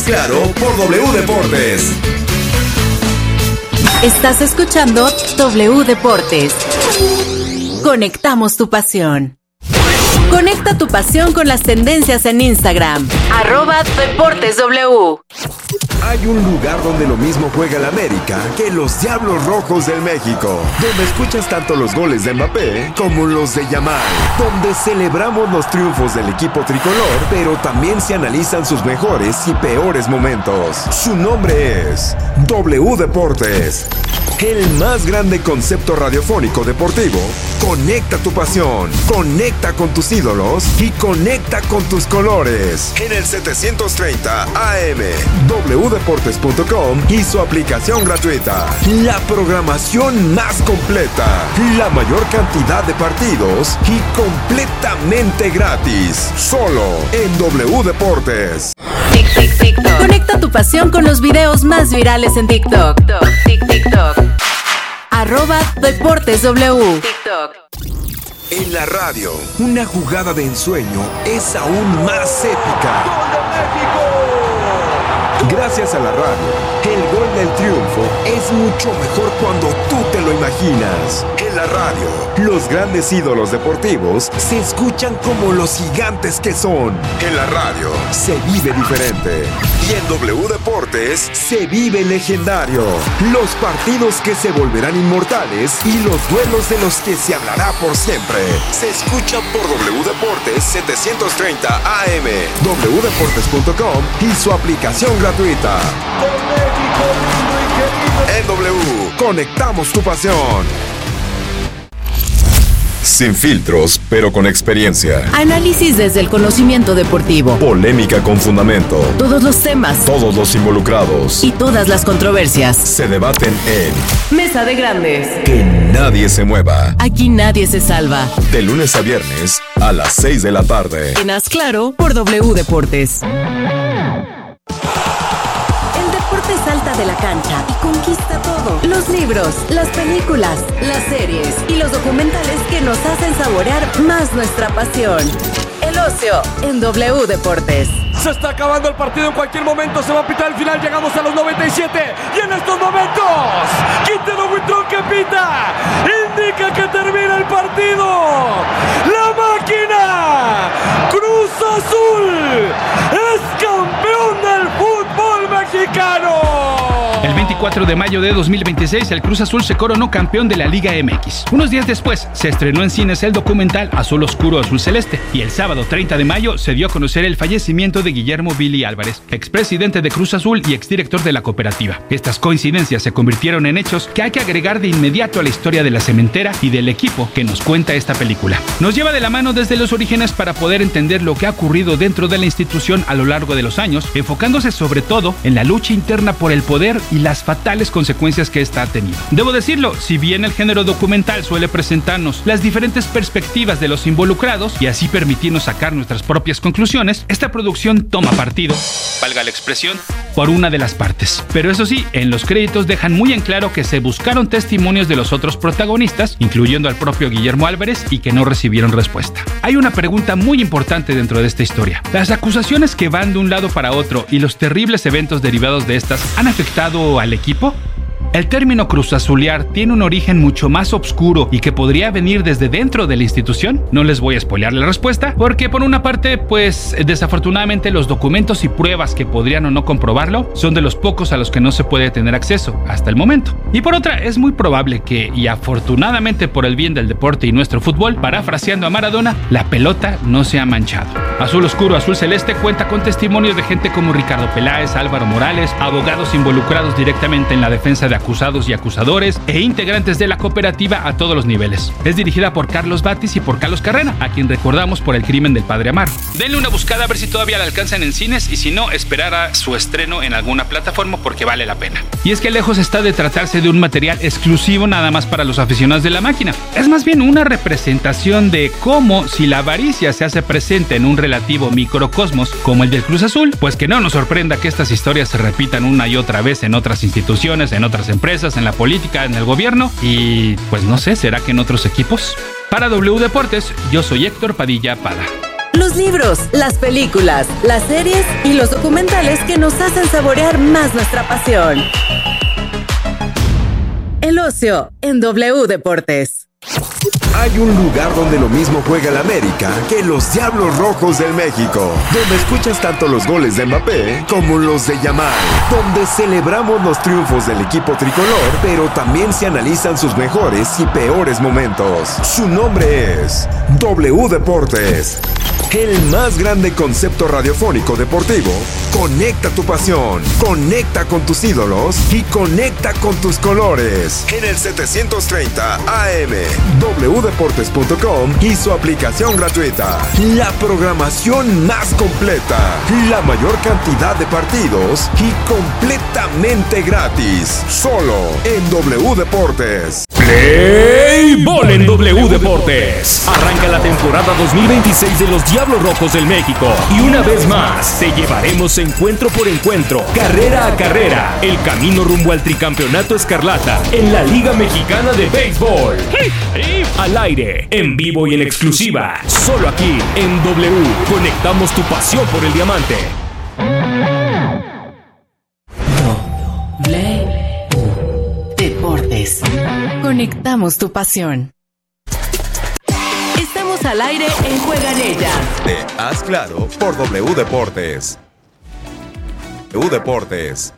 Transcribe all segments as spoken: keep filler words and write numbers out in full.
Claro, por W Deportes. Estás escuchando W Deportes. Conectamos tu pasión. Conecta tu pasión con las tendencias en Instagram. Arroba Deportes W. Hay un lugar donde lo mismo juega el América que los Diablos Rojos del México, donde escuchas tanto los goles de Mbappé como los de Yamal, donde celebramos los triunfos del equipo tricolor, pero también se analizan sus mejores y peores momentos. Su nombre es W Deportes, el más grande concepto radiofónico deportivo. Conecta tu pasión, conecta con tus ídolos y conecta con tus colores. En el setecientos treinta A M, w deportes punto com y su aplicación gratuita. La programación más completa, la mayor cantidad de partidos y completamente gratis. Solo en W Deportes. Tic, tic, TikTok. Conecta tu pasión con los videos más virales en TikTok. Tic, TikTok. Arroba Deportes W. TikTok. En la radio, una jugada de ensueño es aún más épica. ¡Gol de México! Gracias a la radio, el gol del triunfo es mucho mejor cuando tú te lo imaginas. En la radio, los grandes ídolos deportivos se escuchan como los gigantes que son. En la radio, se vive diferente. Y en W Deportes, se vive legendario. Los partidos que se volverán inmortales y los duelos de los que se hablará por siempre. Se escuchan por W Deportes setecientos treinta A M, w deportes punto com y su aplicación gratuita. En W, conectamos tu pasión. Sin filtros, pero con experiencia. Análisis desde el conocimiento deportivo. Polémica con fundamento. Todos los temas. Todos los involucrados. Y todas las controversias. Se debaten en Mesa de Grandes. Que nadie se mueva. Aquí nadie se salva. De lunes a viernes a las seis de la tarde. En Haz Claro por W Deportes. Salta de la cancha y conquista todo. Los libros, las películas, las series y los documentales que nos hacen saborear más nuestra pasión. El ocio en W Deportes. Se está acabando el partido, en cualquier momento se va a pitar el final. Llegamos a los noventa y siete y en estos momentos Quintero Buitrón que pita indica que termina el partido. La máquina Cruz Azul es campeón del fútbol mexicano. El veinticuatro de mayo de dos mil veintiséis, el Cruz Azul se coronó campeón de la Liga M X. Unos días después, se estrenó en cines el documental Azul Oscuro, Azul Celeste. Y el sábado treinta de mayo se dio a conocer el fallecimiento de Guillermo Billy Álvarez, expresidente de Cruz Azul y exdirector de la cooperativa. Estas coincidencias se convirtieron en hechos que hay que agregar de inmediato a la historia de la cementera y del equipo que nos cuenta esta película. Nos lleva de la mano desde los orígenes para poder entender lo que ha ocurrido dentro de la institución a lo largo de los años, enfocándose sobre todo en la lucha interna por el poder y las fatales consecuencias que esta ha tenido. Debo decirlo, si bien el género documental suele presentarnos las diferentes perspectivas de los involucrados y así permitirnos sacar nuestras propias conclusiones, esta producción toma partido, valga la expresión, por una de las partes. Pero eso sí, en los créditos dejan muy en claro que se buscaron testimonios de los otros protagonistas, incluyendo al propio Guillermo Álvarez, y que no recibieron respuesta. Hay una pregunta muy importante dentro de esta historia. ¿Las acusaciones que van de un lado para otro y los terribles eventos derivados de estas han afectado al equipo? El término cruzazulear tiene un origen mucho más oscuro y que podría venir desde dentro de la institución. No les voy a spoilear la respuesta, porque por una parte, pues desafortunadamente los documentos y pruebas que podrían o no comprobarlo son de los pocos a los que no se puede tener acceso hasta el momento. Y por otra, es muy probable que, y afortunadamente por el bien del deporte y nuestro fútbol, parafraseando a Maradona, la pelota no se ha manchado. Azul Oscuro, Azul Celeste cuenta con testimonios de gente como Ricardo Peláez, Álvaro Morales, abogados involucrados directamente en la defensa de acusados y acusadores e integrantes de la cooperativa a todos los niveles. Es dirigida por Carlos Batis y por Carlos Carrera, a quien recordamos por El crimen del padre Amaro. Denle una buscada a ver si todavía la alcanzan en cines y si no, esperar a su estreno en alguna plataforma porque vale la pena. Y es que lejos está de tratarse de un material exclusivo nada más para los aficionados de la máquina. Es más bien una representación de cómo, si la avaricia se hace presente en un relativo microcosmos como el del Cruz Azul, pues que no nos sorprenda que estas historias se repitan una y otra vez en otras instituciones, en otras empresas, en la política, en el gobierno y pues no sé, ¿será que en otros equipos? Para W Deportes, yo soy Héctor Padilla Pada. Los libros, las películas, las series y los documentales que nos hacen saborear más nuestra pasión. El ocio en W Deportes. Hay un lugar donde lo mismo juega el América que los Diablos Rojos del México, donde escuchas tanto los goles de Mbappé como los de Yamal, donde celebramos los triunfos del equipo tricolor, pero también se analizan sus mejores y peores momentos. Su nombre es W Deportes, el más grande concepto radiofónico deportivo. Conecta tu pasión, conecta con tus ídolos y conecta con tus colores. En el setecientos treinta A M, w deportes punto com y su aplicación gratuita. La programación más completa, la mayor cantidad de partidos y completamente gratis. Solo en W Deportes. Play Ball en W Deportes. Arranca la temporada dos mil veintiséis de los Diablos Rojos del México. Y una vez más, te llevaremos encuentro por encuentro, carrera a carrera, el camino rumbo al tricampeonato escarlata en la Liga Mexicana de Béisbol. Al aire, en vivo y en exclusiva, solo aquí en W. Conectamos tu pasión por el diamante. W Deportes. Conectamos tu pasión. Estamos al aire en Juega en Ella. Te haz claro por W Deportes. W Deportes.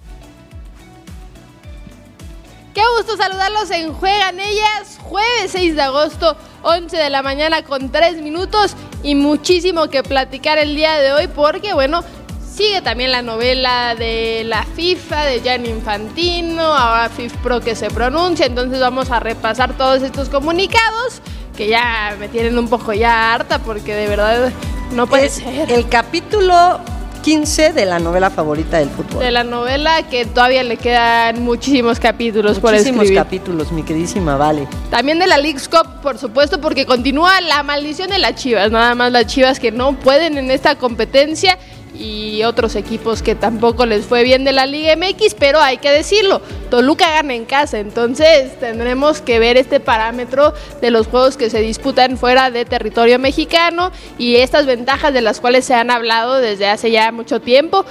Qué gusto saludarlos en Juegan Ellas, jueves seis de agosto, once de la mañana con tres minutos y muchísimo que platicar el día de hoy porque, bueno, sigue también la novela de la FIFA, de Gianni Infantino, ahora FIFPro que se pronuncia, entonces vamos a repasar todos estos comunicados que ya me tienen un poco ya harta porque de verdad no puede es ser. El capítulo quince de la novela favorita del fútbol. De la novela que todavía le quedan muchísimos capítulos por escribir. Muchísimos capítulos, mi queridísima Vale. También de la Leagues Cup, por supuesto, porque continúa la maldición de las Chivas. Nada más las Chivas que no pueden en esta competencia y otros equipos que tampoco les fue bien de la Liga M X, pero hay que decirlo, Toluca gana en casa, entonces tendremos que ver este parámetro de los juegos que se disputan fuera de territorio mexicano y estas ventajas de las cuales se han hablado desde hace ya mucho tiempo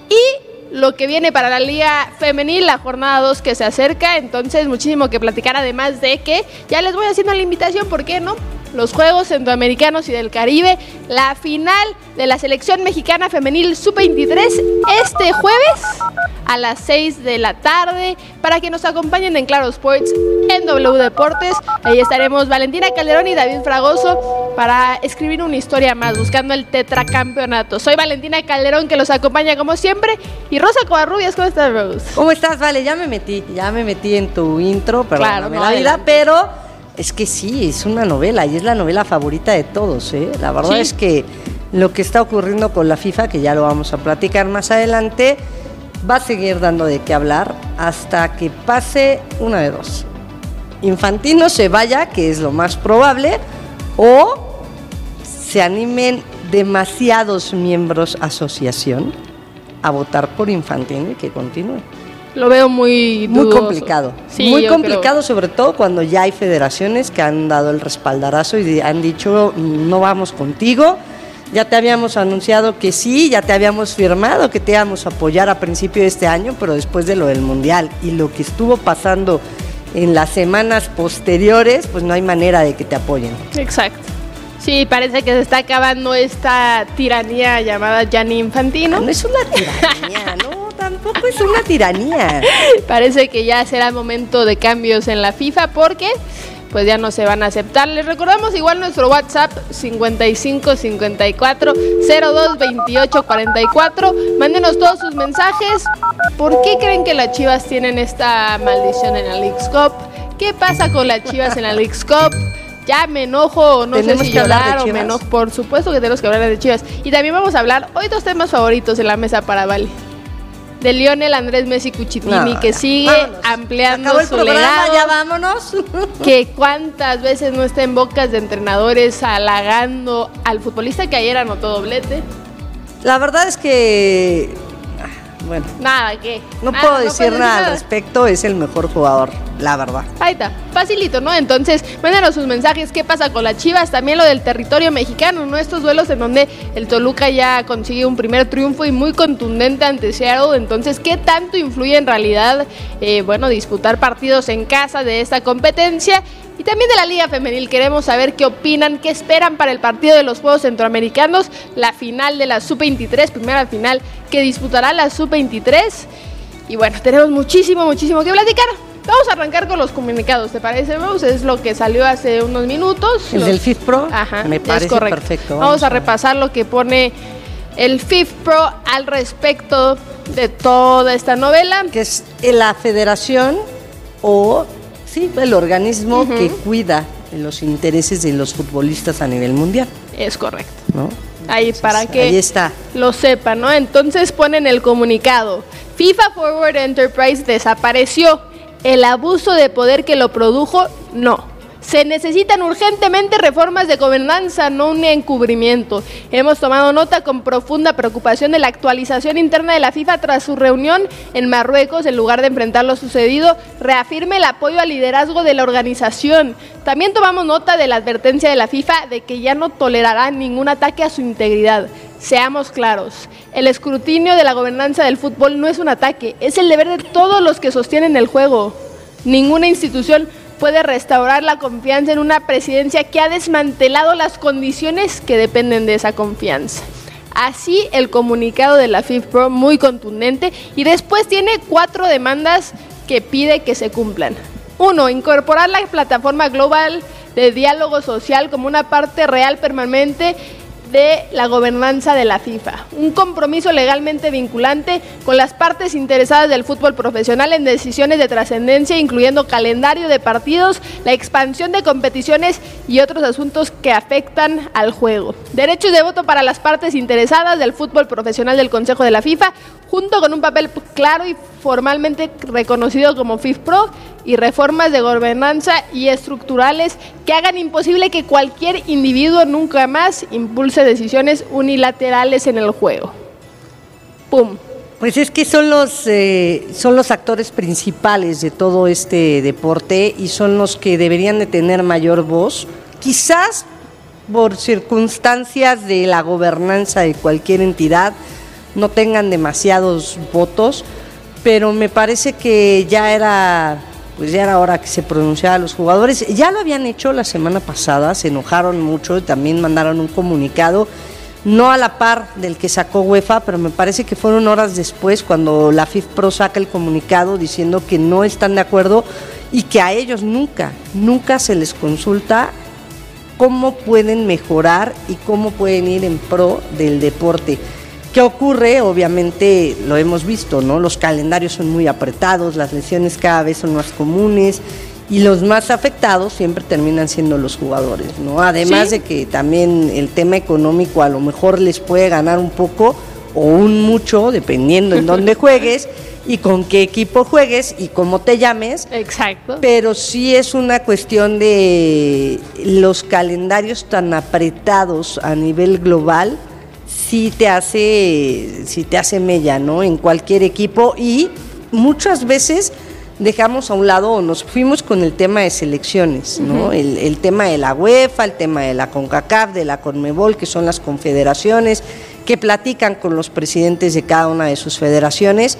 y lo que viene para la Liga Femenil, la jornada dos que se acerca, entonces muchísimo que platicar, además de que ya les voy haciendo la invitación, ¿por qué no? Los Juegos Centroamericanos y del Caribe, la final de la selección mexicana femenil sub veintitrés este jueves a las seis de la tarde para que nos acompañen en Claro Sports en W Deportes. Ahí estaremos Valentina Calderón y David Fragoso para escribir una historia más buscando el tetracampeonato. Soy Valentina Calderón que los acompaña como siempre y Rosa Covarrubias, ¿cómo estás, Rose? ¿Cómo estás, Vale? Ya me metí, ya me metí en tu intro, perdóname claro, no, la vida, adelante. pero es que sí, es una novela y es la novela favorita de todos, ¿eh? La verdad Sí. es que lo que está ocurriendo con la FIFA, que ya lo vamos a platicar más adelante, va a seguir dando de qué hablar hasta que pase una de dos. Infantino se vaya, que es lo más probable, o se animen demasiados miembros asociación a votar por Infantino y que continúe. Lo veo muy Muy dudoso. complicado, Sí, muy yo complicado, creo. sobre todo cuando ya hay federaciones que han dado el respaldarazo y han dicho no vamos contigo, ya te habíamos anunciado que sí, ya te habíamos firmado que te íbamos a apoyar a principio de este año, pero después de lo del Mundial y lo que estuvo pasando en las semanas posteriores, pues no hay manera de que te apoyen. Exacto. Sí, parece que se está acabando esta tiranía llamada Gianni Infantino. Ah, no es una tiranía, no, tampoco es una tiranía. Parece que ya será momento de cambios en la FIFA porque pues ya no se van a aceptar. Les recordamos igual nuestro WhatsApp cincuenta y cinco cincuenta y cuatro cero dos veintiocho cuarenta y cuatro. Mándenos todos sus mensajes. ¿Por qué creen que las Chivas tienen esta maldición en la Leagues Cup? ¿Qué pasa con las Chivas en la Leagues Cup? Ya me enojo, no sé ¿Tenemos si que hablar de llorar o me Chivas? enojo. Por supuesto que tenemos que hablar de Chivas. Y también vamos a hablar hoy dos temas favoritos en la mesa para Vale. De Lionel Andrés Messi Cuchitini, No, que ya, sigue vámonos. ampliando Acabó el su programa, legado. ya vámonos. Que cuántas veces no está en bocas de entrenadores halagando al futbolista que ayer anotó doblete. La verdad es que bueno. Nada, ¿qué? No nada, puedo no decir puedes nada decir al respecto, es el mejor jugador, la verdad. Ahí está, facilito, ¿no? Entonces, mándanos sus mensajes, ¿qué pasa con las Chivas? También lo del territorio mexicano, ¿no? Estos duelos en donde el Toluca ya consigue un primer triunfo y muy contundente ante Seattle. Entonces, ¿qué tanto influye en realidad, eh, bueno, disputar partidos en casa de esta competencia? Y también de la Liga Femenil, queremos saber qué opinan, qué esperan para el partido de los Juegos Centroamericanos, la final de la sub veintitrés, primera final que disputará la sub veintitrés. Y bueno, tenemos muchísimo, muchísimo que platicar. Vamos a arrancar con los comunicados, ¿te parece, Maus? Es lo que salió hace unos minutos. ¿El los... del FIFPro? Ajá, me parece correcto. Perfecto. Vamos, Vamos a, a repasar lo que pone el FIFPro al respecto de toda esta novela. Que es la federación o... Sí, el organismo uh-huh. que cuida los intereses de los futbolistas a nivel mundial. Es correcto. ¿No? Ahí Entonces, para que ahí está. lo sepan, ¿no? Entonces ponen el comunicado. FIFA Forward Enterprise desapareció. El abuso de poder que lo produjo, no. Se necesitan urgentemente reformas de gobernanza, no un encubrimiento. Hemos tomado nota con profunda preocupación de la actualización interna de la FIFA tras su reunión en Marruecos. En lugar de enfrentar lo sucedido, reafirme el apoyo al liderazgo de la organización. También tomamos nota de la advertencia de la FIFA de que ya no tolerará ningún ataque a su integridad. Seamos claros, el escrutinio de la gobernanza del fútbol no es un ataque, es el deber de todos los que sostienen el juego. Ninguna institución puede restaurar la confianza en una presidencia que ha desmantelado las condiciones que dependen de esa confianza. Así el comunicado de la FIFPro, muy contundente, y después tiene cuatro demandas que pide que se cumplan. Uno, incorporar la plataforma global de diálogo social como una parte real permanente de la gobernanza de la FIFA, un compromiso legalmente vinculante con las partes interesadas del fútbol profesional en decisiones de trascendencia, incluyendo calendario de partidos, la expansión de competiciones y otros asuntos que afectan al juego. Derechos de voto para las partes interesadas del fútbol profesional del Consejo de la FIFA, junto con un papel claro y formalmente reconocido como FIFPro, y reformas de gobernanza y estructurales que hagan imposible que cualquier individuo nunca más impulse decisiones unilaterales en el juego. ¡Pum! Pues es que son los, eh, son los actores principales de todo este deporte y son los que deberían de tener mayor voz, quizás por circunstancias de la gobernanza de cualquier entidad no tengan demasiados votos, pero me parece que ya era... pues ya era hora que se pronunciara a los jugadores. Ya lo habían hecho la semana pasada, se enojaron mucho y también mandaron un comunicado, no a la par del que sacó UEFA, pero me parece que fueron horas después cuando la FIFPro saca el comunicado diciendo que no están de acuerdo y que a ellos nunca, nunca se les consulta cómo pueden mejorar y cómo pueden ir en pro del deporte. ¿Qué ocurre? Obviamente lo hemos visto, ¿no? Los calendarios son muy apretados, las lesiones cada vez son más comunes y los más afectados siempre terminan siendo los jugadores, ¿no? Además ¿Sí? de que también el tema económico a lo mejor les puede ganar un poco o un mucho, dependiendo en dónde juegues y con qué equipo juegues y cómo te llames. Exacto. Pero sí es una cuestión de los calendarios tan apretados a nivel global. Sí te hace, sí te hace mella, ¿no? En cualquier equipo y muchas veces dejamos a un lado o nos fuimos con el tema de selecciones, ¿no? Uh-huh. El, el tema de la UEFA, el tema de la CONCACAF, de la CONMEBOL, que son las confederaciones, que platican con los presidentes de cada una de sus federaciones,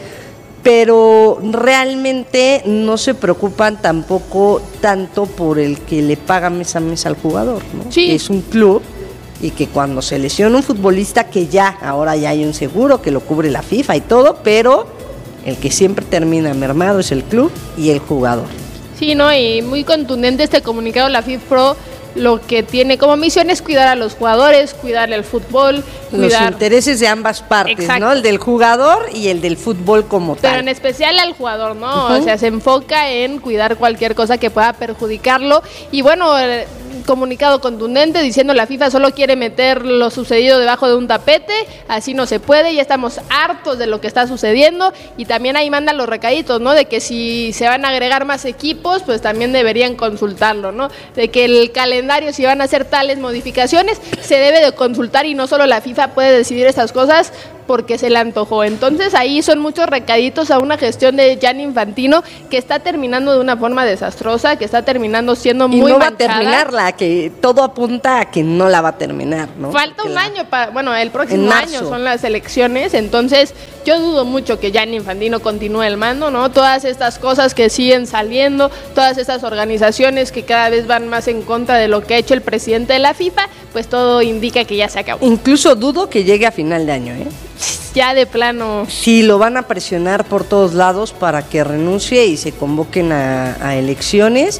pero realmente no se preocupan tampoco tanto por el que le paga mes a mes al jugador, ¿no? Sí. Que es un club. Y que cuando se lesiona un futbolista, que ya, ahora ya hay un seguro que lo cubre la FIFA y todo, pero el que siempre termina mermado es el club y el jugador. Sí, ¿no? Y muy contundente este comunicado de la FIFPro, lo que tiene como misión es cuidar a los jugadores, cuidar el fútbol, cuidar... Los intereses de ambas partes, Exacto. ¿no? El del jugador y el del fútbol como Pero tal. Pero en especial al jugador, ¿no? Uh-huh. O sea, se enfoca en cuidar cualquier cosa que pueda perjudicarlo. Y bueno... Eh, comunicado contundente diciendo la FIFA solo quiere meter lo sucedido debajo de un tapete, así no se puede, ya estamos hartos de lo que está sucediendo y también ahí mandan los recaditos, ¿no? De que si se van a agregar más equipos, pues también deberían consultarlo, ¿no? De que el calendario, si van a hacer tales modificaciones, se debe de consultar y no solo la FIFA puede decidir estas cosas porque se le antojó. Entonces ahí son muchos recaditos a una gestión de Gianni Infantino que está terminando de una forma desastrosa, que está terminando siendo muy y no manchada. va a terminarla, que todo apunta a que no la va a terminar, ¿no? Falta un la... año para, bueno, el próximo año son las elecciones, entonces yo dudo mucho que Gianni Infantino continúe el mando, ¿no? Todas estas cosas que siguen saliendo, todas estas organizaciones que cada vez van más en contra de lo que ha hecho el presidente de la FIFA, pues todo indica que ya se acabó. Incluso dudo que llegue a final de año, ¿eh? Ya de plano. Sí, lo van a presionar por todos lados para que renuncie y se convoquen a, a elecciones.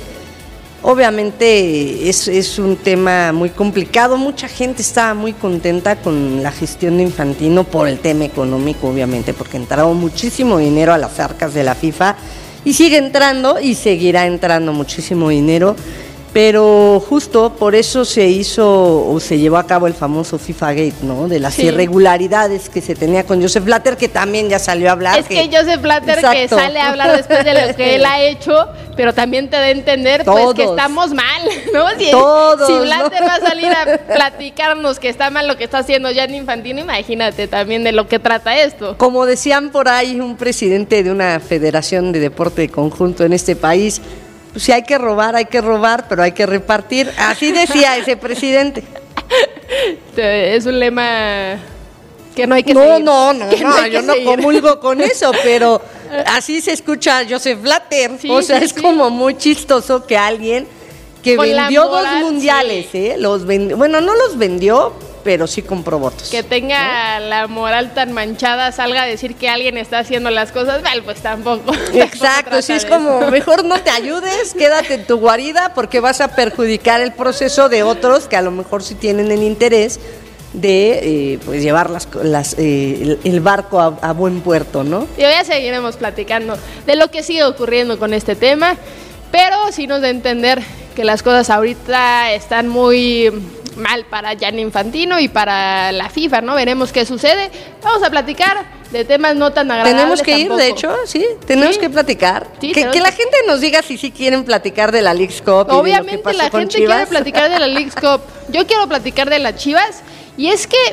Obviamente es, es un tema muy complicado, mucha gente estaba muy contenta con la gestión de Infantino por el tema económico, obviamente, porque entraba muchísimo dinero a las arcas de la FIFA y sigue entrando y seguirá entrando muchísimo dinero, pero justo por eso se hizo o se llevó a cabo el famoso FIFA Gate, ¿no? De las sí. irregularidades que se tenía con Joseph Blatter, que también ya salió a hablar. Es que, que Joseph Blatter Exacto. que sale a hablar después de lo que él ha hecho, pero también te da a entender pues Todos. que estamos mal, ¿no? Si, Todos, si Blatter ¿no? va a salir a platicarnos que está mal lo que está haciendo Gianni Infantino, imagínate también de lo que trata esto. Como decían por ahí un presidente de una federación de deporte de conjunto en este país, pues si hay que robar, hay que robar, pero hay que repartir. Así decía ese presidente. Es un lema que no hay que no, seguir. No, no, no, no yo no seguir. comulgo con eso, pero así se escucha a Joseph Blatter. Sí, o sea, sí, es sí. como muy chistoso que alguien que con vendió moral, dos mundiales, sí. ¿eh? Los vendió, bueno, no los vendió, pero sí compró votos. Que tenga ¿no? la moral tan manchada, salga a decir que alguien está haciendo las cosas mal, pues tampoco. Exacto, tampoco sí es como, eso. Mejor no te ayudes, quédate en tu guarida porque vas a perjudicar el proceso de otros que a lo mejor sí tienen el interés de eh, pues llevar las, las, eh, el, el barco a, a buen puerto, ¿no? Y hoy ya seguiremos platicando de lo que sigue ocurriendo con este tema, pero sí nos da a entender que las cosas ahorita están muy mal para Gianni Infantino y para la FIFA, ¿no? Veremos qué sucede. Vamos a platicar de temas no tan agradables. Tenemos que tampoco. ir, de hecho, sí, tenemos ¿Sí? que platicar. Sí, que, que la gente nos diga si sí quieren platicar de la Leagues Cup. Obviamente y de lo que pasó la con gente Chivas. quiere platicar de la Leagues Cup. Yo quiero platicar de las Chivas y es que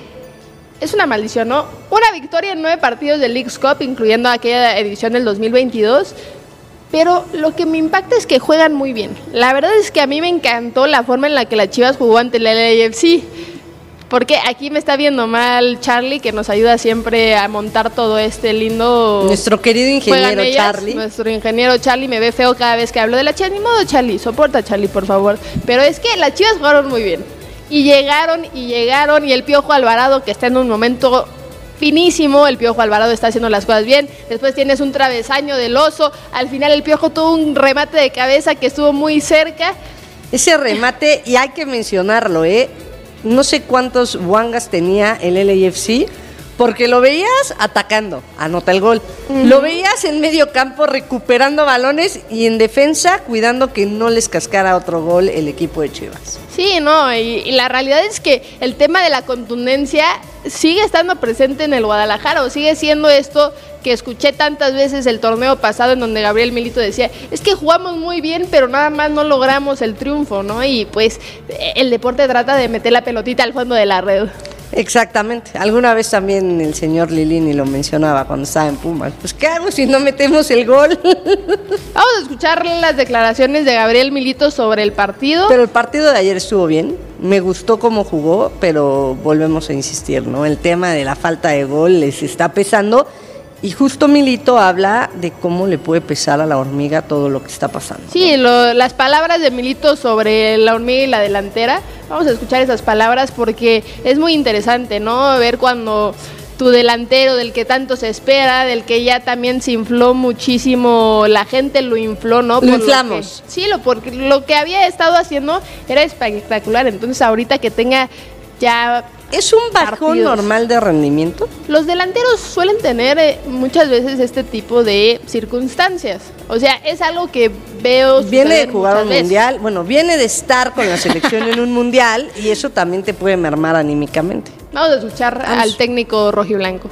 es una maldición, ¿no? Una victoria en nueve partidos de Leagues Cup, incluyendo aquella edición del dos mil veintidós. Pero lo que me impacta es que juegan muy bien. La verdad es que a mí me encantó la forma en la que las Chivas jugó ante la L A F C. Porque aquí me está viendo mal Charlie, que nos ayuda siempre a montar todo este lindo... Nuestro querido ingeniero Charlie. Nuestro ingeniero Charlie me ve feo cada vez que hablo de la Chivas. Ni modo, Charlie, soporta Charlie, por favor. Pero es que las Chivas jugaron muy bien. Y llegaron, y llegaron, y el Piojo Alvarado, que está en un momento... finísimo, el Piojo Alvarado está haciendo las cosas bien, después tienes un travesaño del Oso, al final el Piojo tuvo un remate de cabeza que estuvo muy cerca. Ese remate, y hay que mencionarlo, ¿eh? No sé cuántos wangas tenía el L A F C, porque lo veías atacando, anota el gol, uh-huh. Lo veías en medio campo recuperando balones y en defensa cuidando que no les cascara otro gol el equipo de Chivas. Sí, no, y, y la realidad es que el tema de la contundencia sigue estando presente en el Guadalajara, o sigue siendo esto que escuché tantas veces el torneo pasado en donde Gabriel Milito decía, es que jugamos muy bien, pero nada más no logramos el triunfo, ¿no? Y pues el deporte trata de meter la pelotita al fondo de la red. Exactamente, alguna vez también el señor Lilini lo mencionaba cuando estaba en Pumas, pues ¿qué hago si no metemos el gol? Vamos a escuchar las declaraciones de Gabriel Milito sobre el partido. Pero el partido de ayer estuvo bien, me gustó cómo jugó, pero volvemos a insistir, ¿no? El tema de la falta de gol les está pesando. Y justo Milito habla de cómo le puede pesar a la hormiga todo lo que está pasando. Sí, lo, las palabras de Milito sobre la hormiga y la delantera, vamos a escuchar esas palabras porque es muy interesante, ¿no? Ver cuando tu delantero, del que tanto se espera, del que ya también se infló muchísimo, la gente lo infló, ¿no? Lo inflamos. Lo que, sí, lo, porque lo que había estado haciendo era espectacular, entonces ahorita que tenga ya... ¿Es un bajón partidos. normal de rendimiento? Los delanteros suelen tener eh, muchas veces este tipo de circunstancias. O sea, es algo que veo. Viene de jugar un veces. mundial, bueno, viene de estar con la selección en un mundial y eso también te puede mermar anímicamente. Vamos a escuchar Vamos. al técnico rojiblanco.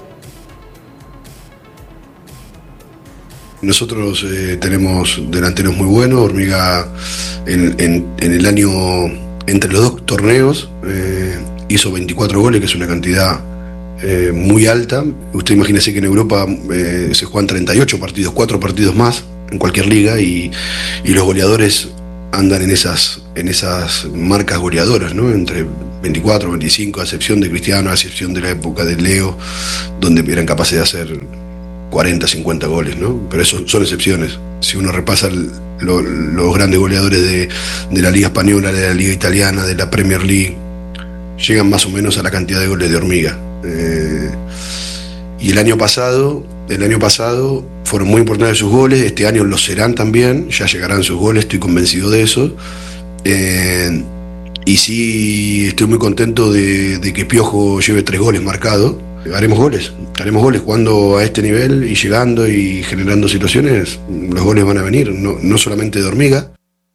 Nosotros eh, tenemos delanteros muy buenos. Hormiga en, en, en el año, entre los dos torneos, eh, hizo veinticuatro goles, que es una cantidad eh, muy alta. Usted imagínese que en Europa eh, se juegan treinta y ocho partidos, cuatro partidos más en cualquier liga, y, y los goleadores andan en esas, en esas marcas goleadoras, ¿no? Entre veinticuatro, veinticinco, a excepción de Cristiano, a excepción de la época de Leo, donde eran capaces de hacer cuarenta, cincuenta goles, ¿no? Pero eso son excepciones. Si uno repasa el, lo, los grandes goleadores de, de la Liga Española, de la Liga Italiana, de la Premier League, llegan más o menos a la cantidad de goles de Hormiga. Eh, y el año pasado, el año pasado fueron muy importantes sus goles, este año lo serán también, ya llegarán sus goles, estoy convencido de eso. Eh, y sí, estoy muy contento de, de que Piojo lleve tres goles marcados. Haremos goles, haremos goles jugando a este nivel y llegando y generando situaciones, los goles van a venir, no, no solamente de Hormiga.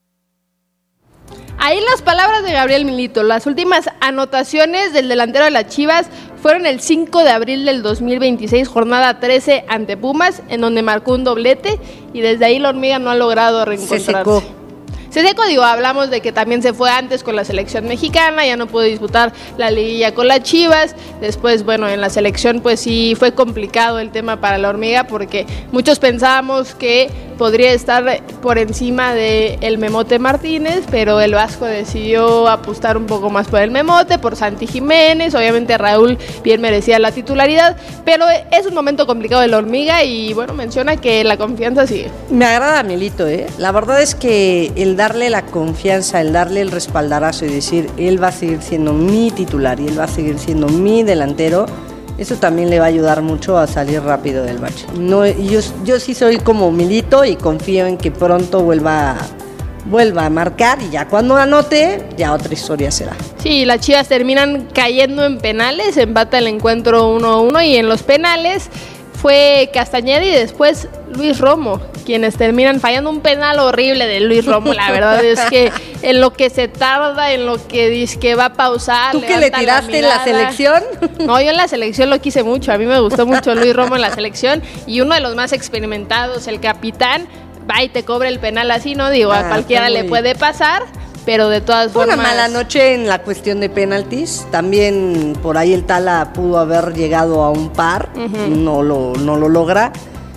Ahí las palabras de Gabriel Milito. Las últimas anotaciones del delantero de las Chivas fueron el cinco de abril del dos mil veintiséis, jornada trece ante Pumas, en donde marcó un doblete, y desde ahí la Hormiga no ha logrado reencontrarse. Se secó. Se secó, digo, hablamos de que también se fue antes con la selección mexicana, ya no pudo disputar la liguilla con las Chivas. Después, bueno, en la selección pues sí fue complicado el tema para la Hormiga, porque muchos pensábamos que podría estar por encima de el Memote Martínez, pero el Vasco decidió apostar un poco más por el Memote, por Santi Jiménez. Obviamente Raúl bien merecía la titularidad, pero es un momento complicado de la Hormiga, y bueno, menciona que la confianza sigue. Me agrada Milito, ¿eh? La verdad es que el darle la confianza, el darle el respaldarazo y decir, él va a seguir siendo mi titular y él va a seguir siendo mi delantero, eso también le va a ayudar mucho a salir rápido del bache. No, yo, yo sí soy como Milito y confío en que pronto vuelva, vuelva a marcar, y ya cuando anote, ya otra historia será. Sí, las Chivas terminan cayendo en penales, empata el encuentro uno a uno, y en los penales fue Castañeda y después Luis Romo quienes terminan fallando un penal horrible de Luis Romo. La verdad es que en lo que se tarda, en lo que dice que va a pausar. ¿Tú que le tiraste en la selección? No, yo en la selección lo quise mucho, a mí me gustó mucho Luis Romo en la selección, y uno de los más experimentados, el capitán, va y te cobra el penal así, ¿no? Digo, ah, a cualquiera le puede pasar, pero de todas Fue formas... una mala noche en la cuestión de penaltis. También por ahí el Tala pudo haber llegado a un par, uh-huh. no, lo, no lo logra,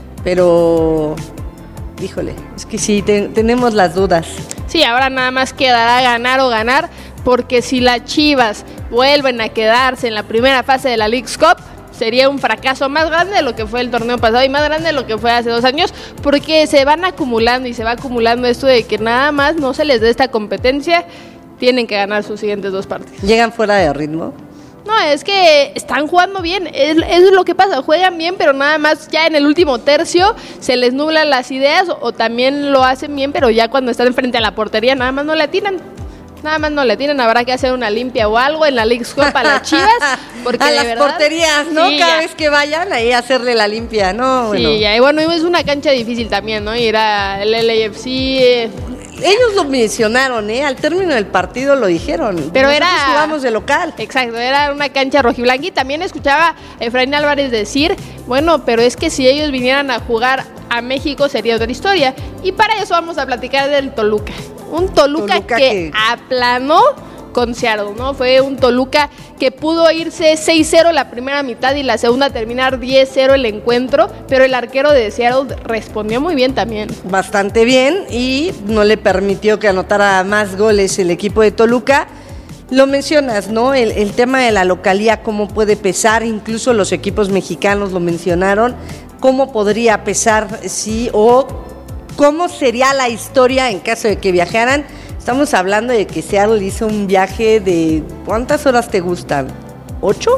pero... Híjole, es que sí, te, tenemos las dudas. Sí, ahora nada más quedará ganar o ganar, porque si las Chivas vuelven a quedarse en la primera fase de la Leagues Cup, sería un fracaso más grande de lo que fue el torneo pasado y más grande de lo que fue hace dos años, porque se van acumulando y se va acumulando esto de que nada más no se les dé esta competencia, tienen que ganar sus siguientes dos partidos. ¿Llegan fuera de ritmo? No, es que están jugando bien, es, es lo que pasa, juegan bien, pero nada más ya en el último tercio se les nublan las ideas, o, o también lo hacen bien, pero ya cuando están frente a la portería nada más no le atinan. Nada más no le tienen, habrá que hacer una limpia o algo en la Leagues Cup a las Chivas, porque a de las verdad, porterías, ¿no? Sí, Cada ya. vez que vayan ahí a hacerle la limpia, ¿no? Sí, bueno. ya, y bueno, es una cancha difícil también, ¿no? Ir al L A F C. Eh. Ellos lo mencionaron, ¿eh? Al término del partido lo dijeron. Pero Nosotros era... jugamos de local. Exacto, era una cancha rojiblanca, y también escuchaba a Efraín Álvarez decir, bueno, pero es que si ellos vinieran a jugar a México sería otra historia. Y para eso vamos a platicar del Toluca. Un Toluca, Toluca que, que aplanó con Seattle, ¿no? Fue un Toluca que pudo irse seis cero la primera mitad y la segunda terminar diez cero el encuentro, pero el arquero de Seattle respondió muy bien también. Bastante bien, y no le permitió que anotara más goles el equipo de Toluca. Lo mencionas, ¿no? El, el tema de la localía, cómo puede pesar, incluso los equipos mexicanos lo mencionaron, cómo podría pesar, sí, o cómo sería la historia en caso de que viajaran. Estamos hablando de que Seattle hizo un viaje de... ¿Cuántas horas te gustan? ¿Ocho?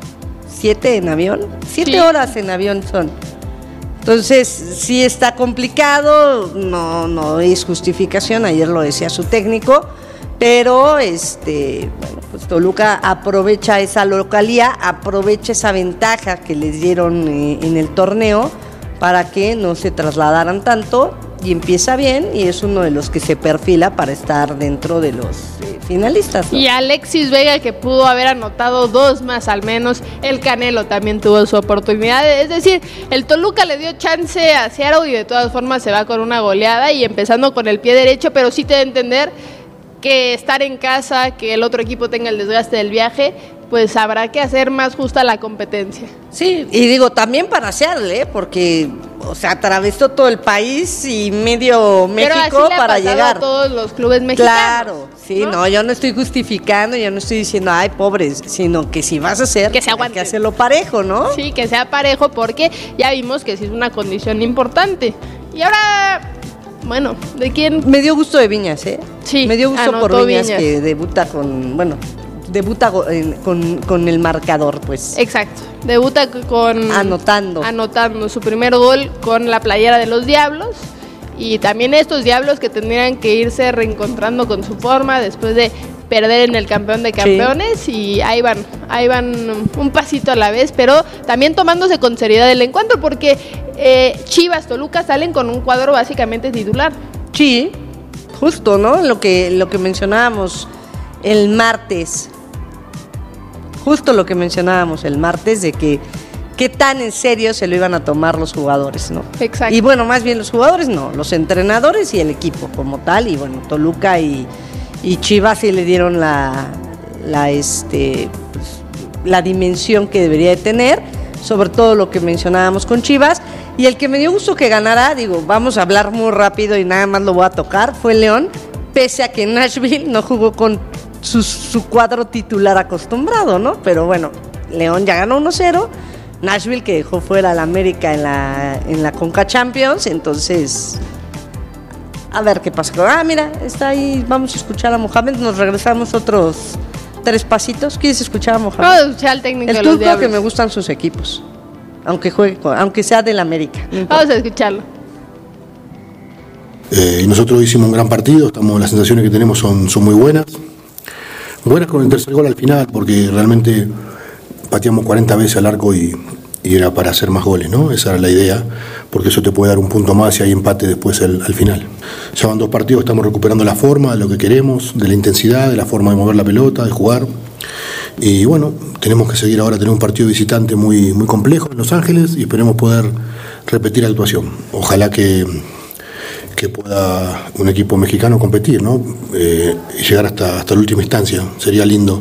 ¿Siete en avión? Siete sí. horas en avión son. Entonces, sí está complicado, no, no es justificación, ayer lo decía su técnico, pero este, bueno, pues Toluca aprovecha esa localía, aprovecha esa ventaja que les dieron eh, en el torneo para que no se trasladaran tanto, y empieza bien, y es uno de los que se perfila para estar dentro de los eh, finalistas, ¿no? Y Alexis Vega, que pudo haber anotado dos más al menos, el Canelo también tuvo su oportunidad, es decir, el Toluca le dio chance a Seattle y de todas formas se va con una goleada y empezando con el pie derecho, pero sí te da a entender que estar en casa, que el otro equipo tenga el desgaste del viaje, pues habrá que hacer más justa la competencia. Sí, y digo, también para Seattle, ¿eh? Porque, o sea, atravesó todo el país y medio México Pero así le ha para pasado llegar. A todos los clubes mexicanos. Claro, sí, ¿no? no, yo no estoy justificando, yo no estoy diciendo, ay, pobres, sino que si vas a hacer, que se hay aguante. que hacerlo parejo, ¿no? Sí, que sea parejo, porque ya vimos que sí es una condición importante. Y ahora, bueno, ¿de quién? Me dio gusto de Viñas, ¿eh? Sí, me dio gusto por Viñas, Viñas, que debuta con, bueno, debuta con, con el marcador, pues. Exacto, debuta con... Anotando. Anotando su primer gol con la playera de los Diablos. Y también estos Diablos que tendrían que irse reencontrando con su forma después de perder en el campeón de campeones. Sí. Y ahí van, ahí van un pasito a la vez, pero también tomándose con seriedad el encuentro, porque eh, Chivas, Toluca salen con un cuadro básicamente titular. Sí, justo, ¿no? Lo que, lo que mencionábamos el martes. Justo lo que mencionábamos el martes, de que qué tan en serio se lo iban a tomar los jugadores, ¿no? Exacto. Y bueno, más bien los jugadores no, los entrenadores y el equipo como tal. Y bueno, Toluca y, y Chivas sí le dieron la, la, este, pues, la dimensión que debería de tener, sobre todo lo que mencionábamos con Chivas. Y el que me dio gusto que ganara, digo, vamos a hablar muy rápido y nada más lo voy a tocar, fue León, pese a que Nashville no jugó con Su, su cuadro titular acostumbrado, ¿no? Pero bueno, León ya ganó uno cero, Nashville que dejó fuera al América en la, en la Conca Champions, entonces a ver qué pasa. Ah, mira, está ahí, vamos a escuchar a Mohamed, nos regresamos otros tres pasitos. ¿Quieres escuchar a Mohamed? Vamos a escuchar al técnico el de los turco, Diablos. que me gustan sus equipos, aunque juegue, aunque sea del América. No vamos a escucharlo. Eh, nosotros hicimos un gran partido, estamos, las sensaciones que tenemos son, son muy buenas. Buenas con el tercer gol al final, porque realmente pateamos cuarenta veces al arco y, y era para hacer más goles, ¿no? Esa era la idea, porque eso te puede dar un punto más y hay empate después al, al final. Ya van dos partidos, estamos recuperando la forma de lo que queremos, de la intensidad, de la forma de mover la pelota, de jugar. Y bueno, tenemos que seguir ahora, tener un partido visitante muy, muy complejo en Los Ángeles y esperemos poder repetir la actuación. Ojalá que... que pueda un equipo mexicano competir, ¿no? Eh, y llegar hasta, hasta la última instancia, sería lindo.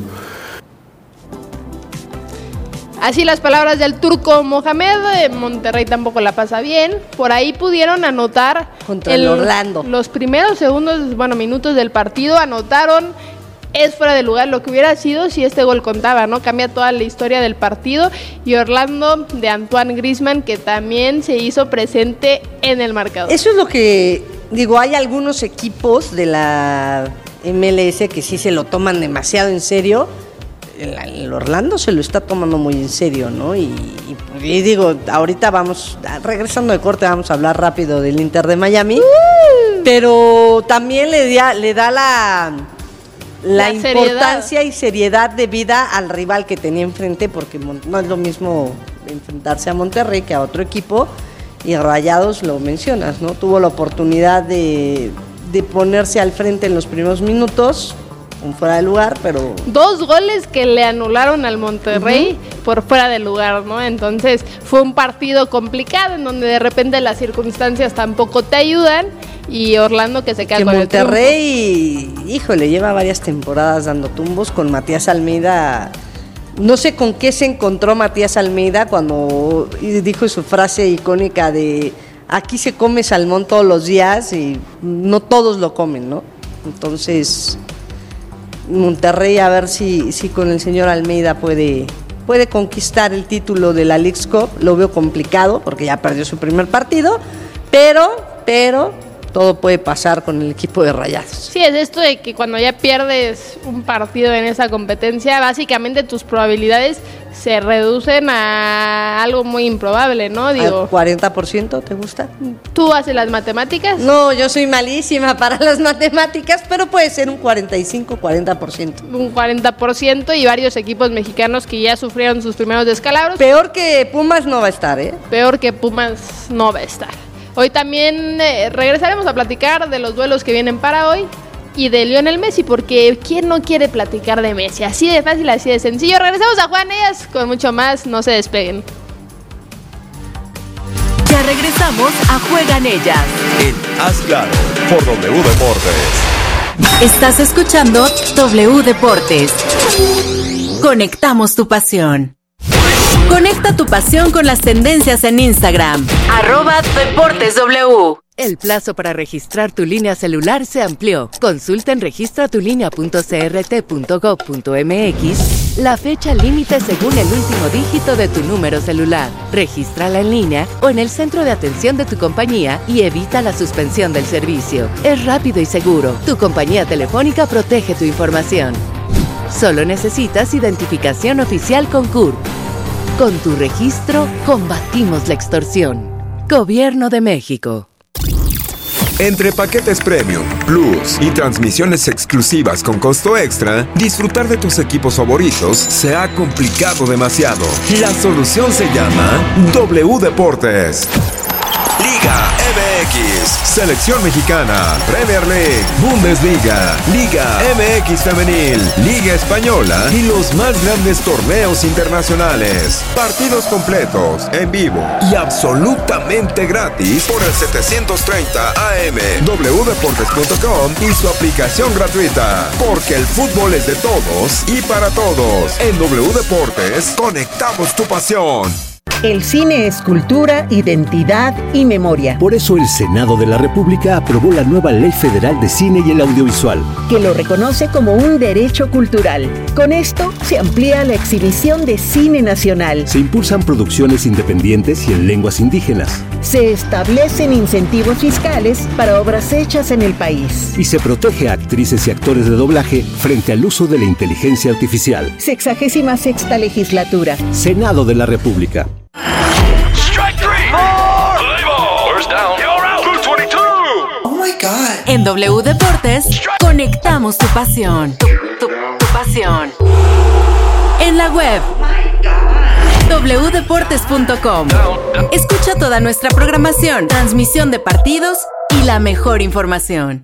Así las palabras del turco Mohamed. Monterrey tampoco la pasa bien, por ahí pudieron anotar contra el, el Orlando. Los primeros segundos, bueno, minutos del partido anotaron. Es fuera de lugar lo que hubiera sido si este gol contaba, ¿no? Cambia toda la historia del partido. Y Orlando de Antoine Griezmann, que también se hizo presente en el marcador. Eso es lo que digo, hay algunos equipos de la M L S que sí se lo toman demasiado en serio. El, el Orlando se lo está tomando muy en serio, ¿no? Y, y, y digo, ahorita vamos, regresando de corte, vamos a hablar rápido del Inter de Miami. Uh. Pero también le da, le da la... La, la importancia seriedad. y seriedad de vida al rival que tenía enfrente, porque no es lo mismo enfrentarse a Monterrey que a otro equipo, y Rayados lo mencionas, ¿no? Tuvo la oportunidad de, de ponerse al frente en los primeros minutos, un fuera de lugar, pero... Dos goles que le anularon al Monterrey uh-huh. por fuera de lugar, ¿no? Entonces fue un partido complicado en donde de repente las circunstancias tampoco te ayudan. Y Orlando que se queda que con Monterrey, el triunfo. Híjole, lleva varias temporadas dando tumbos con Matías Almeida. No sé con qué se encontró Matías Almeida cuando dijo su frase icónica de aquí se come salmón todos los días y no todos lo comen, ¿no? Entonces, Monterrey a ver si, si con el señor Almeida puede, puede conquistar el título de la Leagues Cup. Lo veo complicado porque ya perdió su primer partido, pero, pero... todo puede pasar con el equipo de Rayados. Sí, es esto de que cuando ya pierdes un partido en esa competencia, básicamente tus probabilidades se reducen a algo muy improbable, ¿no? Digo, ¿al cuarenta por ciento te gusta? ¿Tú haces las matemáticas? No, yo soy malísima para las matemáticas, pero puede ser un cuarenta y cinco, cuarenta por ciento. Un cuarenta por ciento y varios equipos mexicanos que ya sufrieron sus primeros descalabros. Peor que Pumas no va a estar, ¿eh? Peor que Pumas no va a estar. Hoy también eh, regresaremos a platicar de los duelos que vienen para hoy y de Lionel Messi, porque ¿quién no quiere platicar de Messi? Así de fácil, así de sencillo. Regresamos a Juan Ellas con mucho más, no se despeguen. Ya regresamos a Juegan Ellas. En Haz Claro, por W Deportes. Estás escuchando W Deportes. conectamos tu pasión. Conecta tu pasión con las tendencias en Instagram. Arroba Deportes W. El plazo para registrar tu línea celular se amplió. Consulta en registra tu línea punto c r t punto gov punto m x la fecha límite según el último dígito de tu número celular. Regístrala en línea o en el centro de atención de tu compañía y evita la suspensión del servicio. Es rápido y seguro. Tu compañía telefónica protege tu información. Solo necesitas identificación oficial con C U R P. Con tu registro, combatimos la extorsión. Gobierno de México. Entre paquetes Premium, Plus y transmisiones exclusivas con costo extra, disfrutar de tus equipos favoritos se ha complicado demasiado. La solución se llama W Deportes. Liga M X, Selección Mexicana, Premier League, Bundesliga, Liga M X Femenil, Liga Española y los más grandes torneos internacionales. Partidos completos, en vivo y absolutamente gratis por el setecientos treinta A M, w deportes punto com y su aplicación gratuita. Porque el fútbol es de todos y para todos. En W Deportes, conectamos tu pasión. El cine es cultura, identidad y memoria. Por eso el Senado de la República aprobó la nueva Ley Federal de Cine y el Audiovisual, que lo reconoce como un derecho cultural. Con esto se amplía la exhibición de cine nacional. Se impulsan producciones independientes y en lenguas indígenas. Se establecen incentivos fiscales para obras hechas en el país. Y se protege a actrices y actores de doblaje frente al uso de la inteligencia artificial. Sexagésima sexta legislatura. Senado de la República. En W Deportes, conectamos tu pasión. Tu, tu, tu pasión. En la web, w deportes punto com. Escucha toda nuestra programación, transmisión de partidos y la mejor información.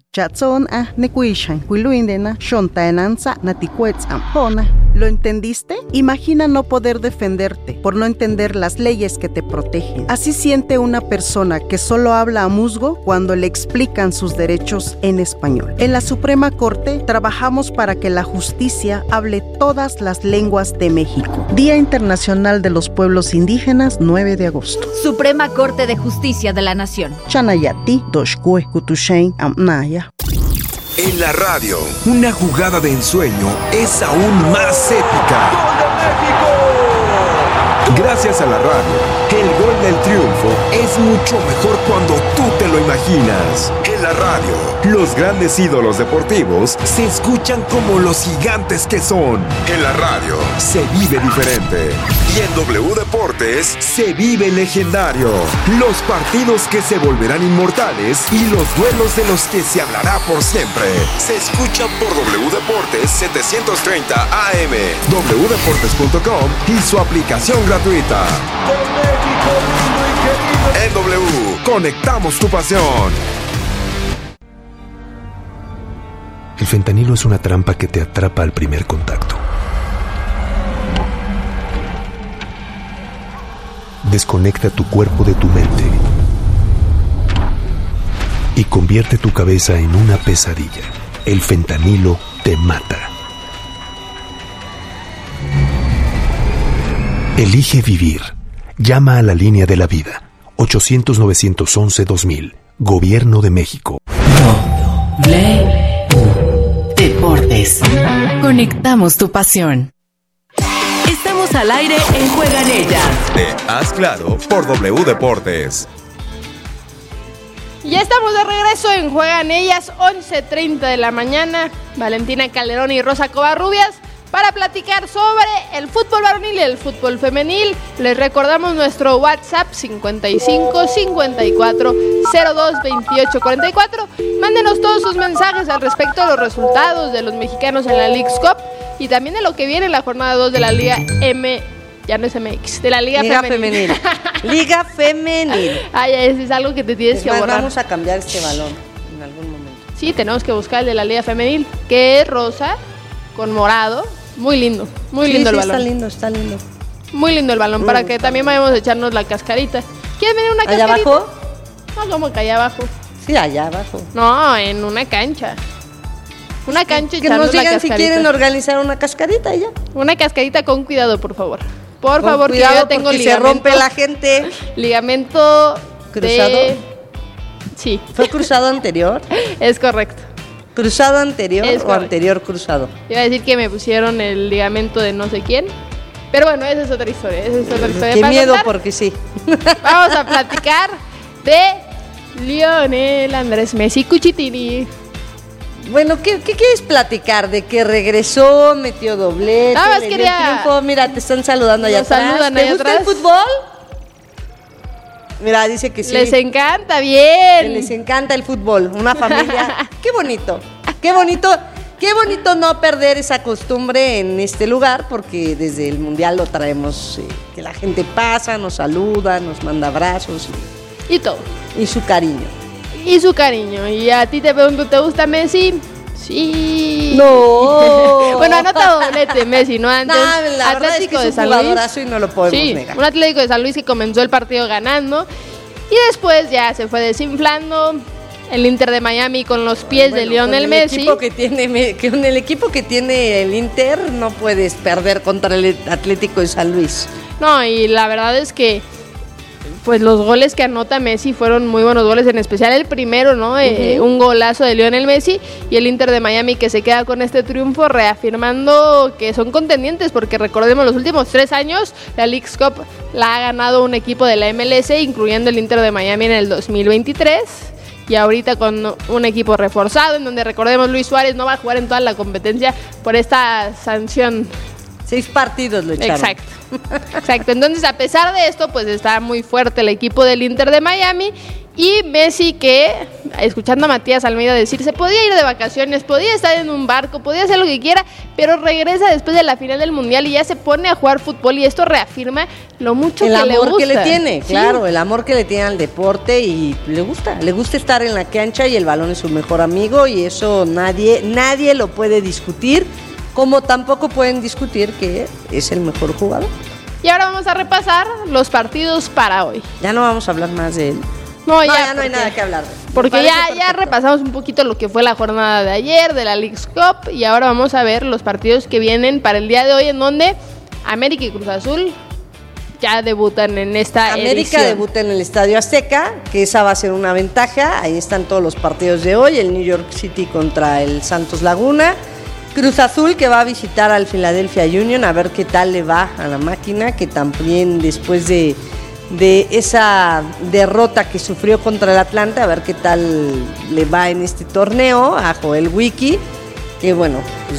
¿Lo entendiste? Imagina no poder defenderte por no entender las leyes que te protegen. Así siente una persona que solo habla a musgo cuando le explican sus derechos en español. En la Suprema Corte trabajamos para que la justicia hable todas las lenguas de México. Día Internacional de los Pueblos Indígenas, nueve de agosto. Suprema Corte de Justicia de la Nación. Chanayati, Doshkue, Kutushain, Amnaya. En la radio, una jugada de ensueño es aún más épica. ¡Gol de México! Gracias a la radio, el gol del triunfo es mucho mejor cuando tú te lo imaginas. En la radio, los grandes ídolos deportivos se escuchan como los gigantes que son. En la radio, se vive diferente. Y en W Deportes, se vive legendario. Los partidos que se volverán inmortales y los duelos de los que se hablará por siempre. Se escuchan por W Deportes setecientos treinta A M, w deportes punto com y su aplicación gratuita. En W, conectamos tu pasión. El fentanilo es una trampa que te atrapa al primer contacto. Desconecta tu cuerpo de tu mente y convierte tu cabeza en una pesadilla. El fentanilo te mata. Elige vivir. Llama a la línea de la vida. ochocientos, novecientos once, dos mil. Gobierno de México. W Deportes. Conectamos tu pasión. Estamos al aire en Juegan Ellas. De Haz Claro por W Deportes. Ya estamos de regreso en Juegan Ellas, once treinta de la mañana. Valentina Calderón y Rosa Covarrubias para platicar sobre el fútbol varonil y el fútbol femenil. Les recordamos nuestro WhatsApp cincuenta y cinco, cincuenta y cuatro, cero dos, veintiocho, cuarenta y cuatro. Mándenos todos sus mensajes al respecto de los resultados de los mexicanos en la Leagues Cup y también de lo que viene en la jornada dos de la Liga M, ya no es M X, de la Liga, Liga Femenil. Femenil. Liga Femenil. Ay, eso es algo que te tienes Es que más, borrar. vamos a cambiar este balón en algún momento. Sí, tenemos que buscar el de la Liga Femenil, que es rosa con morado. Muy lindo, muy Sí, lindo sí, el balón. está lindo, está lindo. Muy lindo el balón, Muy para lindo. que también vayamos a echarnos la cascarita. ¿Quieres venir una ¿Allá cascarita? abajo? No, como que allá abajo. Sí, allá abajo. No, en una cancha. Una cancha y Que echarnos nos la digan si cascarita. quieren organizar una cascarita y ya. Una cascarita con cuidado, por favor. Por Con favor, cuidado que yo tengo porque se ligamento. rompe la gente. Ligamento ¿Cruzado? de... Sí. ¿Fue cruzado anterior? Es correcto. ¿Cruzado anterior Es o correcto. anterior cruzado? Iba a decir que me pusieron el ligamento de no sé quién. Pero bueno, esa es otra historia. Esa es otra historia. Qué para miedo, contar. porque sí. Vamos a platicar de Lionel Andrés Messi Cuchitini. Bueno, ¿qué, ¿qué quieres platicar? ¿De que regresó, metió doblete, Nada más le dio quería- el triunfo? Mira, te están saludando allá Nos atrás. saludan ¿Te allá gusta atrás. el fútbol? Mira, dice que sí. Les encanta, Que bien. les encanta el fútbol. Una familia. Qué bonito. Qué bonito. Qué bonito no perder esa costumbre en este lugar, porque desde el Mundial lo traemos, eh, que la gente pasa, nos saluda, nos manda abrazos Y todo. y, y su cariño. Y su cariño. Y a ti te pregunto, ¿te gusta Messi? Sí. No. Bueno, anota doblete Messi, ¿no? Antes, No, la verdad es que es un jugadorazo y no lo podemos Sí, negar. un Atlético de San Luis que comenzó el partido ganando y después ya se fue desinflando. El Inter de Miami con los pies Bueno, de Lionel con el Messi. Equipo que tiene, me- que con el equipo que tiene el Inter no puedes perder contra el Atlético de San Luis. No, y la verdad es que pues los goles que anota Messi fueron muy buenos goles, en especial el primero, ¿no? Eh, Ujú. un golazo de Lionel Messi y el Inter de Miami que se queda con este triunfo reafirmando que son contendientes, porque recordemos los últimos tres años la Leagues Cup la ha ganado un equipo de la M L S, incluyendo el Inter de Miami en el dos mil veintitrés. Y ahorita con un equipo reforzado, en donde recordemos Luis Suárez no va a jugar en toda la competencia por esta sanción. Seis partidos lo echaron. Exacto. Exacto. Entonces, a pesar de esto, pues está muy fuerte el equipo del Inter de Miami. Y Messi que, escuchando a Matías Almeida decir, se podía ir de vacaciones, podía estar en un barco, podía hacer lo que quiera, pero regresa después de la final del Mundial y ya se pone a jugar fútbol y esto reafirma lo mucho El que le amor gusta. que le tiene, Sí. claro, el amor que le tiene al deporte y le gusta, le gusta estar en la cancha y el balón es su mejor amigo y eso nadie, nadie lo puede discutir, como tampoco pueden discutir que es el mejor jugador. Y ahora vamos a repasar los partidos para hoy. Ya no vamos a hablar más de él. No, No, ya, ya no hay porque- nada que hablar. Me Porque parece ya, ya perfecto. repasamos un poquito lo que fue la jornada de ayer de la Leagues Cup y ahora vamos a ver los partidos que vienen para el día de hoy, en donde América y Cruz Azul ya debutan en esta América edición. debuta en el Estadio Azteca, que esa va a ser una ventaja. Ahí están todos los partidos de hoy, el New York City contra el Santos Laguna. Cruz Azul que va a visitar al Philadelphia Union a ver qué tal le va a la máquina, que también después de, de esa derrota que sufrió contra el Atlanta, a ver qué tal le va en este torneo a Joel Wiki, que bueno, pues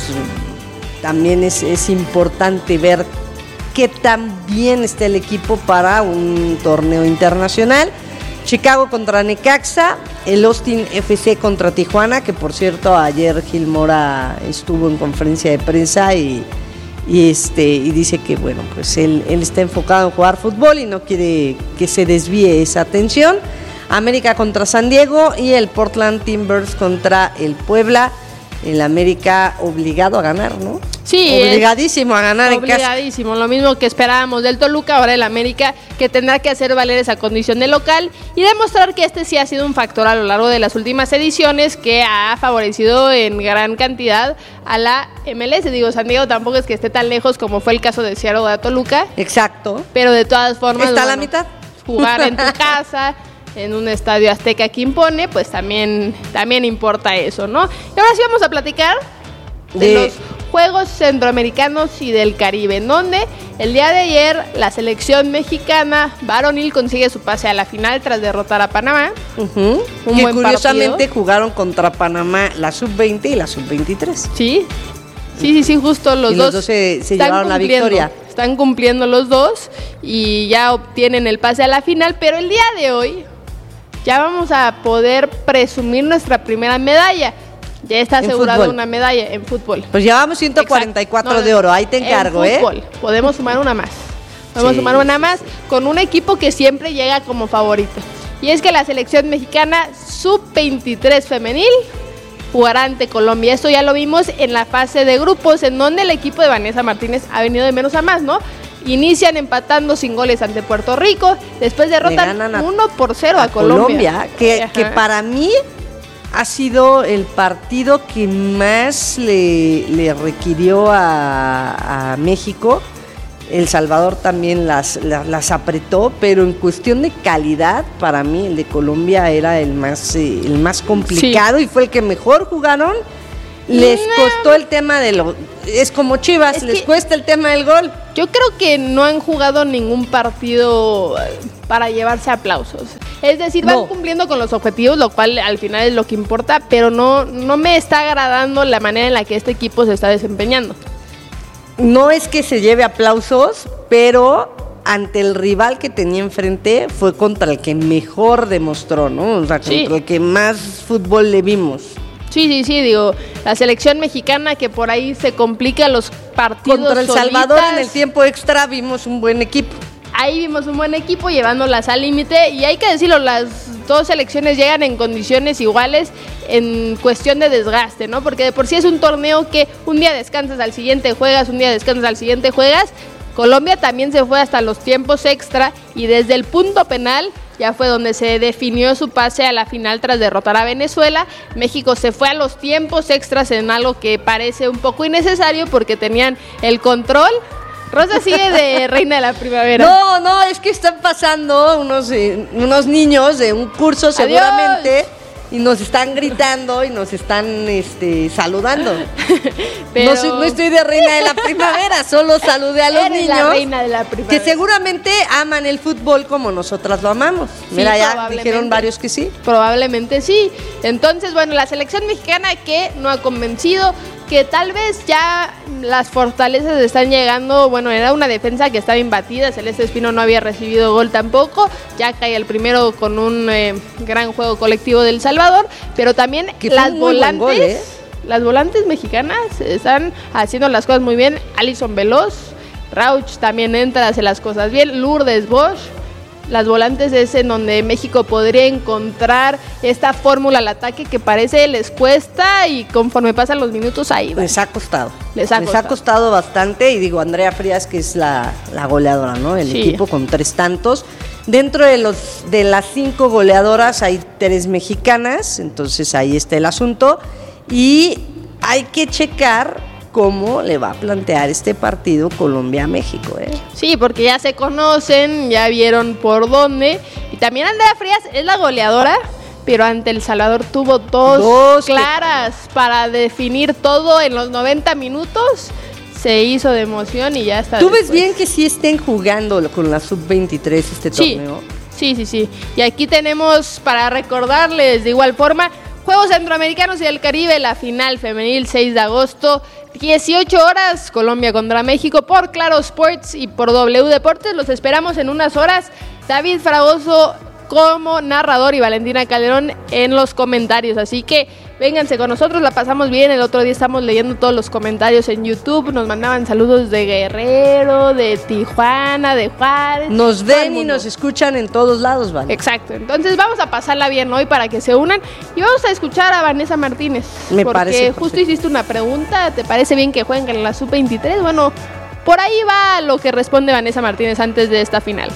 también es, es importante ver qué tan bien está el equipo para un torneo internacional. Chicago contra Necaxa, el Austin F C contra Tijuana, que por cierto ayer Gil Mora estuvo en conferencia de prensa y, y, este, y dice que bueno, pues él, él está enfocado en jugar fútbol y no quiere que se desvíe esa atención. América contra San Diego y el Portland Timbers contra el Puebla. El América obligado a ganar, ¿no? Sí, obligadísimo a ganar en casa. Obligadísimo, lo mismo que esperábamos del Toluca, ahora el América que tendrá que hacer valer esa condición de local y demostrar que este sí ha sido un factor a lo largo de las últimas ediciones que ha favorecido en gran cantidad a la M L S. Digo, San Diego tampoco es que esté tan lejos como fue el caso de Seattle de Toluca. Exacto. Pero de todas formas, Está a la bueno, mitad. jugar en tu casa, en un estadio azteca que impone, pues también, también importa eso, ¿no? Y ahora sí vamos a platicar de, De- los Juegos Centroamericanos y del Caribe, en donde el día de ayer la selección mexicana varonil consigue su pase a la final tras derrotar a Panamá. Ujú. Un Que buen curiosamente partido. jugaron contra Panamá la sub veinte y la sub veintitrés. Sí, sí, sí, sí, justo los Y dos, los dos se- se están llevaron la cumpliendo, victoria. Están cumpliendo los dos y ya obtienen el pase a la final, pero el día de hoy ya vamos a poder presumir nuestra primera medalla. Ya está En asegurada fútbol. una medalla en fútbol. Pues llevamos ciento cuarenta y cuatro Exacto. de oro, ahí te En encargo, ¿eh? fútbol. Podemos sumar una más. Podemos Sí, sumar una sí, más con un equipo que siempre llega como favorito. Y es que la selección mexicana sub veintitrés femenil jugará ante Colombia. Esto ya lo vimos en la fase de grupos, en donde el equipo de Vanessa Martínez ha venido de menos a más, ¿no? Inician empatando sin goles ante Puerto Rico, después derrotan ganan a- uno por cero a, a Colombia, que, Ajá. que para mí ha sido el partido que más le, le requirió a, a México. El Salvador también las, las, las apretó, pero en cuestión de calidad, para mí el de Colombia era el más, eh, el más complicado, sí. Y fue el que mejor jugaron. Les costó el tema de lo... Es como Chivas, es les cuesta el tema del gol. Yo creo que no han jugado ningún partido para llevarse aplausos. Es decir, van no. cumpliendo con los objetivos, lo cual al final es lo que importa, pero no, no me está agradando la manera en la que este equipo se está desempeñando. No es que se lleve aplausos, pero ante el rival que tenía enfrente fue contra el que mejor demostró, ¿no? O sea, contra sí. el que más fútbol le vimos. Sí, sí, sí, digo, la selección mexicana que por ahí se complica los partidos contra el solitas. Salvador en el tiempo extra vimos un buen equipo. Ahí vimos un buen equipo llevándolas al límite y hay que decirlo, las dos selecciones llegan en condiciones iguales en cuestión de desgaste, ¿no? Porque de por sí es un torneo que un día descansas, al siguiente juegas, un día descansas, al siguiente juegas. Colombia también se fue hasta los tiempos extra y desde el punto penal ya fue donde se definió su pase a la final tras derrotar a Venezuela. México se fue a los tiempos extras en algo que parece un poco innecesario porque tenían el control. Rosa sigue de reina de la primavera. No, no, es que están pasando unos, eh, unos niños de un curso seguramente. Adiós. Y nos están gritando y nos están este, saludando. Pero... no, soy, no estoy de reina de la primavera, solo saludé a los Eres niños la reina de la primavera. Que seguramente aman el fútbol como nosotras lo amamos. Sí, mira, ya dijeron varios que sí. Probablemente sí. Entonces, bueno, la selección mexicana que no ha convencido, que tal vez ya las fortalezas están llegando. Bueno, era una defensa que estaba imbatida. Celeste Espino no había recibido gol tampoco. Ya cae el primero con un eh, gran juego colectivo del Salvador. Pero también las volantes, gol, ¿eh? las volantes mexicanas están haciendo las cosas muy bien. Alison Veloz, Rauch también entra, hace las cosas bien. Lourdes Bosch. Las volantes es en donde México podría encontrar esta fórmula al ataque que parece les cuesta y conforme pasan los minutos ahí va. Les ha costado. Les ha, les costado. ha costado bastante y digo, Andrea Frías que es la, la goleadora, ¿no? El sí. equipo con tres tantos. Dentro de los de las cinco goleadoras hay tres mexicanas, entonces ahí está el asunto y hay que checar cómo le va a plantear este partido Colombia-México, ¿eh? Sí, porque ya se conocen, ya vieron por dónde. Y también Andrea Frías es la goleadora, pero ante El Salvador tuvo dos, dos claras que... para definir todo en los noventa minutos. Se hizo de emoción y ya está. ¿Tú después. ves bien que sí estén jugando con la sub veintitrés este sí. torneo? Sí, sí, sí. Y aquí tenemos para recordarles de igual forma Juegos Centroamericanos y del Caribe, la final femenil seis de agosto, dieciocho horas, Colombia contra México por Claro Sports y por W Deportes. Los esperamos en unas horas. David Fragoso como narrador y Valentina Calderón en los comentarios. Así que vénganse con nosotros, la pasamos bien. El otro día estamos leyendo todos los comentarios en YouTube. Nos mandaban saludos de Guerrero, de Tijuana, de Juárez. Nos ven y nos escuchan en todos lados, ¿vale? Exacto. Entonces vamos a pasarla bien hoy para que se unan. Y vamos a escuchar a Vanessa Martínez. Me parece. Porque justo hiciste una pregunta. ¿Te parece bien que jueguen en la sub veintitrés? Bueno, por ahí va lo que responde Vanessa Martínez antes de esta final.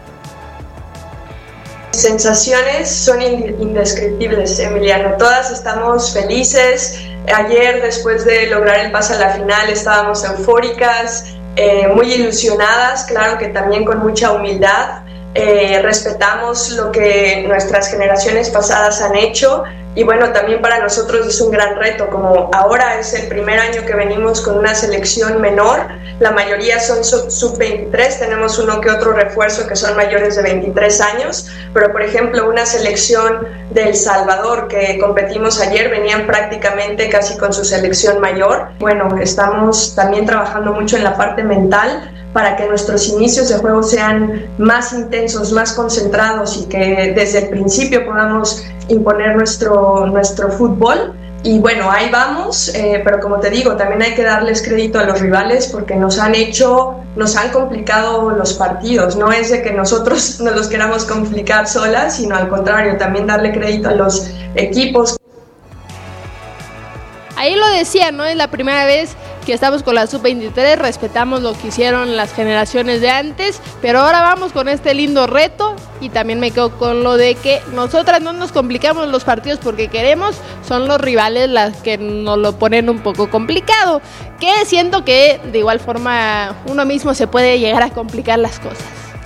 Sensaciones son indescriptibles, Emiliano. Todas estamos felices. Ayer, después de lograr el pase a la final, estábamos eufóricas, eh, muy ilusionadas, claro que también con mucha humildad. Eh, respetamos lo que nuestras generaciones pasadas han hecho y bueno, también para nosotros es un gran reto, como ahora es el primer año que venimos con una selección menor, la mayoría son sub veintitrés, tenemos uno que otro refuerzo que son mayores de veintitrés años, pero por ejemplo una selección de El Salvador que competimos ayer venían prácticamente casi con su selección mayor. Bueno, estamos también trabajando mucho en la parte mental para que nuestros inicios de juego sean más intensos, más concentrados y que desde el principio podamos imponer nuestro, nuestro fútbol. Y bueno, ahí vamos, eh, pero como te digo, también hay que darles crédito a los rivales porque nos han hecho, nos han complicado los partidos. No es de que nosotros nos los queramos complicar solas, sino al contrario, también darle crédito a los equipos. Ahí lo decía, ¿no? Es la primera vez que estamos con la sub veintitrés, respetamos lo que hicieron las generaciones de antes, pero ahora vamos con este lindo reto y también me quedo con lo de que nosotras no nos complicamos los partidos porque queremos, son los rivales las que nos lo ponen un poco complicado, que siento que de igual forma uno mismo se puede llegar a complicar las cosas.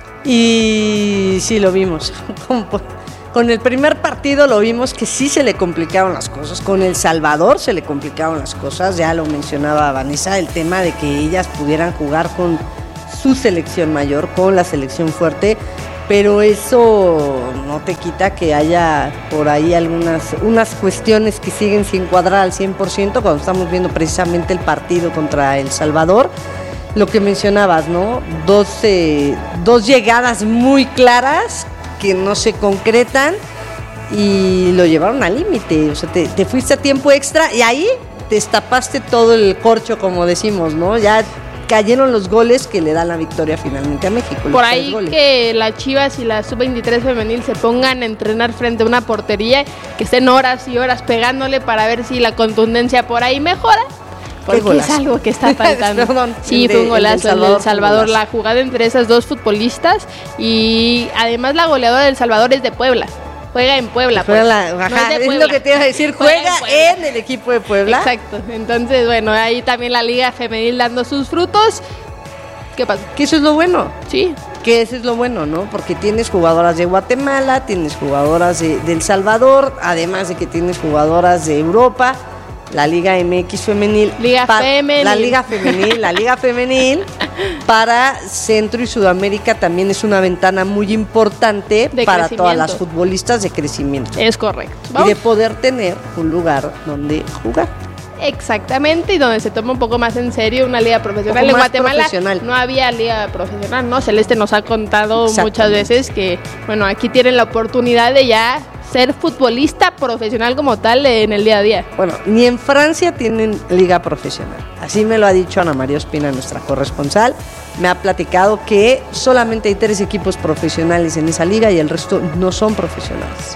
Y sí lo vimos, con el primer partido lo vimos que sí se le complicaron las cosas, con El Salvador se le complicaron las cosas, ya lo mencionaba Vanessa, el tema de que ellas pudieran jugar con su selección mayor, con la selección fuerte, pero eso no te quita que haya por ahí algunas unas cuestiones que siguen sin cuadrar al cien por ciento cuando estamos viendo precisamente el partido contra El Salvador. Lo que mencionabas, ¿no? Dos, eh, dos llegadas muy claras que no se concretan y lo llevaron al límite. O sea, te, te fuiste a tiempo extra y ahí destapaste todo el corcho, como decimos, ¿no? Ya cayeron los goles que le dan la victoria finalmente a México. Por ahí que las Chivas y la sub veintitrés femenil se pongan a entrenar frente a una portería, que estén horas y horas pegándole para ver si la contundencia por ahí mejora. Porque es algo que está faltando. Perdón, sí, de, fue un golazo el del Salvador, golazo. La jugada entre esas dos futbolistas y además la goleadora del Salvador es de Puebla. Juega en Puebla. Pues. La, no ajá, es, es lo que te iba a decir, juega, juega en, en el equipo de Puebla. Exacto, entonces bueno, ahí también la Liga Femenil dando sus frutos. ¿Qué pasa? Que eso es lo bueno. Sí. Que eso es lo bueno, ¿no? Porque tienes jugadoras de Guatemala, tienes jugadoras de, de El Salvador, además de que tienes jugadoras de Europa. La Liga M X femenil, Liga pa, Femenil. la Liga Femenil, la Liga Femenil para Centro y Sudamérica también es una ventana muy importante de para todas las futbolistas de crecimiento. Es correcto. ¿Vamos? Y de poder tener un lugar donde jugar. Exactamente, y donde se toma un poco más en serio una liga profesional. En Guatemala no había liga profesional, ¿no? Celeste nos ha contado muchas veces que, bueno, aquí tienen la oportunidad de ya ser futbolista profesional como tal en el día a día. Bueno, ni en Francia tienen liga profesional. Así me lo ha dicho Ana María Ospina, nuestra corresponsal. Me ha platicado que solamente hay tres equipos profesionales en esa liga y el resto no son profesionales.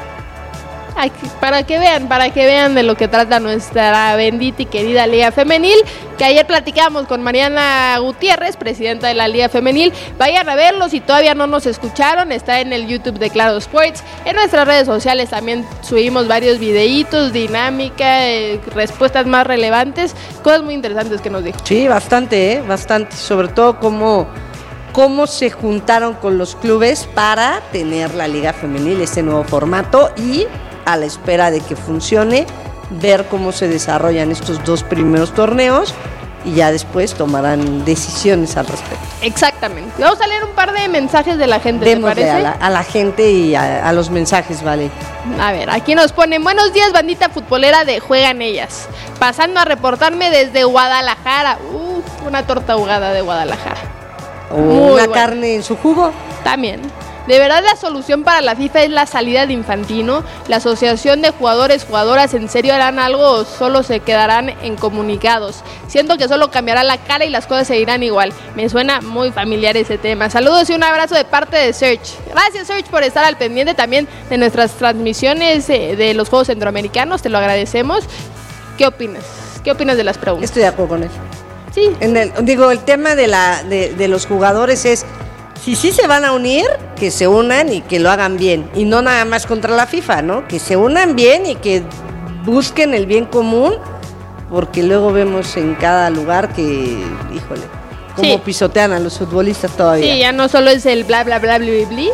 Ay, para que vean, para que vean de lo que trata nuestra bendita y querida Liga Femenil, que ayer platicamos con Mariana Gutiérrez, presidenta de la Liga Femenil. Vayan a verlo si todavía no nos escucharon, está en el YouTube de Claro Sports. En nuestras redes sociales también subimos varios videitos, dinámica, eh, respuestas más relevantes, cosas muy interesantes que nos dijo. Sí, bastante, ¿eh? Bastante, sobre todo cómo, cómo se juntaron con los clubes para tener la Liga Femenil, este nuevo formato, y a la espera de que funcione, ver cómo se desarrollan estos dos primeros torneos y ya después tomarán decisiones al respecto. Exactamente. Vamos a leer un par de mensajes de la gente, Démosle ¿te parece? A la, a la gente y a, a los mensajes, vale. A ver, aquí nos ponen: buenos días, bandita futbolera de Juegan Ellas. Pasando a reportarme desde Guadalajara. Uh, una torta ahogada de Guadalajara. O una buena carne en su jugo. También. De verdad la solución para la FIFA es la salida de Infantino. La asociación de jugadores, jugadoras, ¿en serio harán algo o solo se quedarán en comunicados? Siento que solo cambiará la cara y las cosas seguirán igual. Me suena muy familiar ese tema. Saludos y un abrazo de parte de Serge. Gracias, Serge, por estar al pendiente también de nuestras transmisiones de los Juegos Centroamericanos. Te lo agradecemos. ¿Qué opinas? ¿Qué opinas de las preguntas? Estoy de acuerdo con eso. Sí. En el, digo, el tema de, la, de, de los jugadores es: si sí se van a unir, que se unan y que lo hagan bien. Y no nada más contra la FIFA, ¿no? Que se unan bien y que busquen el bien común, porque luego vemos en cada lugar que, híjole, cómo sí. pisotean a los futbolistas todavía. Sí, ya no solo es el bla, bla, bla, bla, bla, bla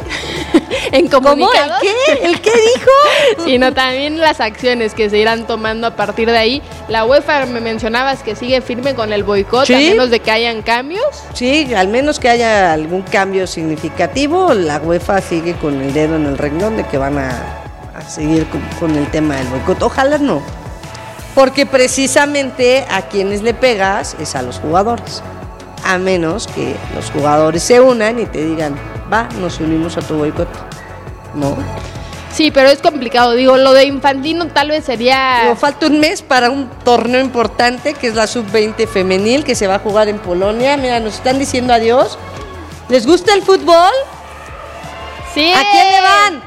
en comunicados. ¿El qué? ¿El qué dijo? Sino también las acciones que se irán tomando a partir de ahí. La UEFA, me mencionabas que sigue firme con el boicot, ¿sí? A menos de que hayan cambios. Sí, al menos que haya algún cambio significativo, la UEFA sigue con el dedo en el renglón de que van a, a seguir con, con el tema del boicot. Ojalá no, porque precisamente a quienes le pegas es a los jugadores. A menos que los jugadores se unan y te digan: va, nos unimos a tu boicot. No. Sí, pero es complicado. Digo, lo de Infantino tal vez sería... Digo, falta un mes para un torneo importante que es la sub veinte femenil, que se va a jugar en Polonia. Mira, nos están diciendo adiós. ¿Les gusta el fútbol? Sí. ¿A quién le van?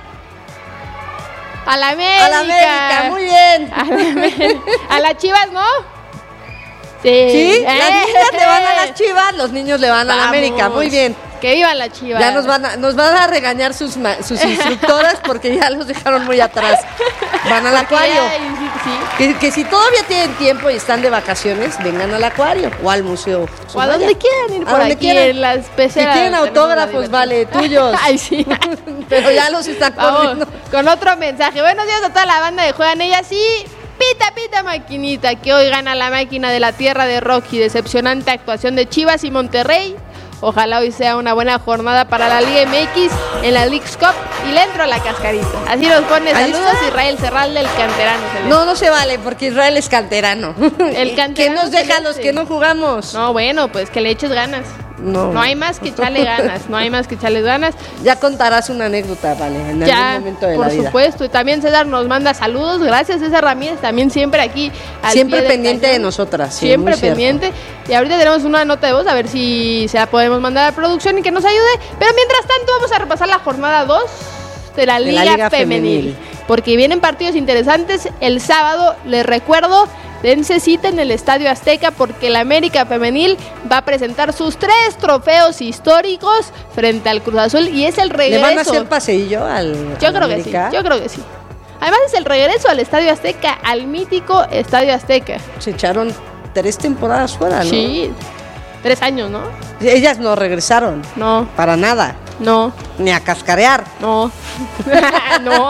A la América. A la América, muy bien. A la, a la Chivas, ¿no? Sí. ¿Sí? Eh. Las niñas le van a las Chivas, los niños le van a la América. Muy bien. Que vivan las Chivas. Ya nos van a, nos van a regañar sus, ma- sus instructoras porque ya los dejaron muy atrás. Van al Porque acuario. ya, sí. Que, que si todavía tienen tiempo y están de vacaciones, vengan al acuario o al museo. O a donde quieran ir A por donde aquí quieran. en las peceras. Si quieren tenemos autógrafos, la vale, diversión. tuyos. Ay, sí. Pero ya los están Vamos, corriendo. con otro mensaje. Buenos días a toda la banda de Juegan Ellas y pita, pita, maquinita, que hoy gana la máquina de la tierra de Rocky. Decepcionante actuación de Chivas y Monterrey. Ojalá hoy sea una buena jornada para la Liga M X en la Leagues Cup y le entro a la cascarita. Así nos pone Ahí saludos está. Israel Serral del canterano. Celeste. No, no se vale porque Israel es canterano. El ¿Qué canterano nos deja a los celeste. que no jugamos? No, bueno, pues que le eches ganas. No. No hay más que echarle ganas, no hay más que echarle ganas. Ya contarás una anécdota, vale, en Ya, algún momento de por la vida. supuesto. Y también César nos manda saludos. Gracias, César Ramírez. También siempre aquí. al Siempre pie del pendiente cañón. de nosotras. sí, Siempre muy cierto. pendiente. Y ahorita tenemos una nota de voz, a ver si se la podemos mandar a producción y que nos ayude. Pero mientras tanto, vamos a repasar la jornada dos de la De Liga, la Liga Femenil. Femenil. Porque vienen partidos interesantes. El sábado, les recuerdo, dense cita en el Estadio Azteca porque la América Femenil va a presentar sus tres trofeos históricos frente al Cruz Azul y es el ¿Le regreso. van a hacer paseillo al Yo al creo que América? sí, yo creo que sí. Además es el regreso al Estadio Azteca, al mítico Estadio Azteca. Se echaron tres temporadas fuera, ¿no? Sí, tres años, ¿no? Ellas no regresaron. No. Para nada. No. Ni a cascarear. No. No.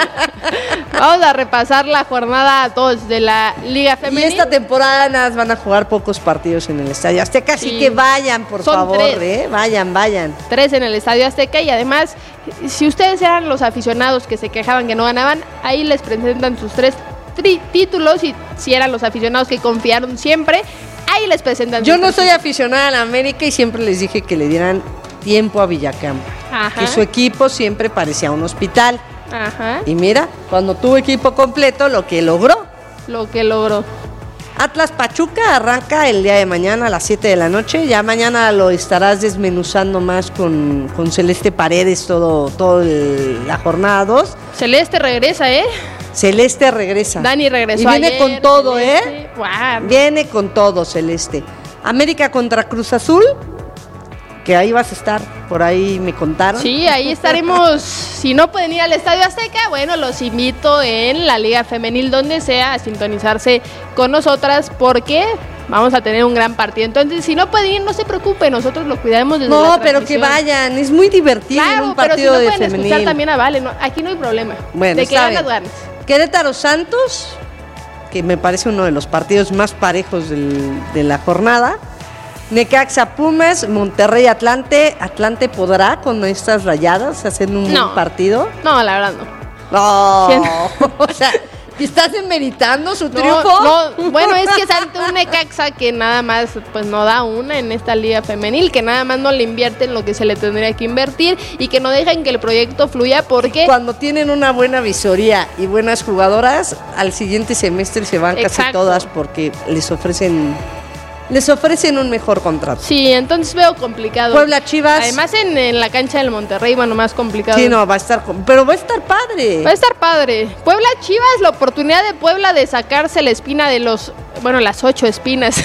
Vamos a repasar la jornada dos de la Liga Y Femenil. esta temporada nada más van a jugar pocos partidos en el Estadio Azteca, así Sí. que vayan, por Son favor, tres. ¿eh? Vayan, vayan. Tres en el Estadio Azteca y además, si ustedes eran los aficionados que se quejaban que no ganaban, ahí les presentan sus tres tri- títulos y si eran los aficionados que confiaron siempre, ahí les presentan Yo sus no tres soy aficionada a la América y siempre les dije que le dieran tiempo a Villacampa. Ajá. Que su equipo siempre parecía un hospital. Ajá. Y mira, cuando tuvo equipo completo, lo que logró. Lo que logró. Atlas Pachuca arranca el día de mañana a las siete de la noche. Ya mañana lo estarás desmenuzando más con, con Celeste Paredes todo, todo el- la jornada dos. Celeste regresa, ¿eh? Celeste regresa. Dani regresó Y viene ayer, con todo, Celeste. ¿eh? Guau. Viene con todo, Celeste. América contra Cruz Azul, que ahí vas a estar, por ahí me contaron. Sí, ahí estaremos. Si no pueden ir al Estadio Azteca, bueno, los invito en la Liga Femenil, donde sea, a sintonizarse con nosotras, porque vamos a tener un gran partido. Entonces, si no pueden ir, no se preocupen, nosotros lo cuidaremos desde la No, pero que transmisión. vayan, es muy divertido Claro, en un pero si partido no de pueden femenil. escuchar también a Vale, no, aquí no hay problema. Bueno, de que está ganas, bien. ganas. Querétaro Santos, que me parece uno de los partidos más parejos del- de la jornada. Necaxa Pumas, Monterrey Atlante. ¿Atlante podrá con estas rayadas hacer un No. buen partido? No, la verdad no. No, o sea, ¿estás demeritando su triunfo? No, no, bueno, es que es ante un Necaxa que nada más pues no da una en esta liga femenil, que nada más no le invierten lo que se le tendría que invertir y que no dejan que el proyecto fluya porque Cuando tienen una buena visoría y buenas jugadoras, al siguiente semestre se van casi Exacto. todas porque les ofrecen les ofrecen un mejor contrato. sí, entonces veo complicado. Puebla Chivas. Además en, en la cancha del Monterrey, bueno, más complicado. Sí, no, va a estar, con- pero va a estar padre. Va a estar padre. Puebla Chivas, la oportunidad de Puebla de sacarse la espina de los, bueno, las ocho espinas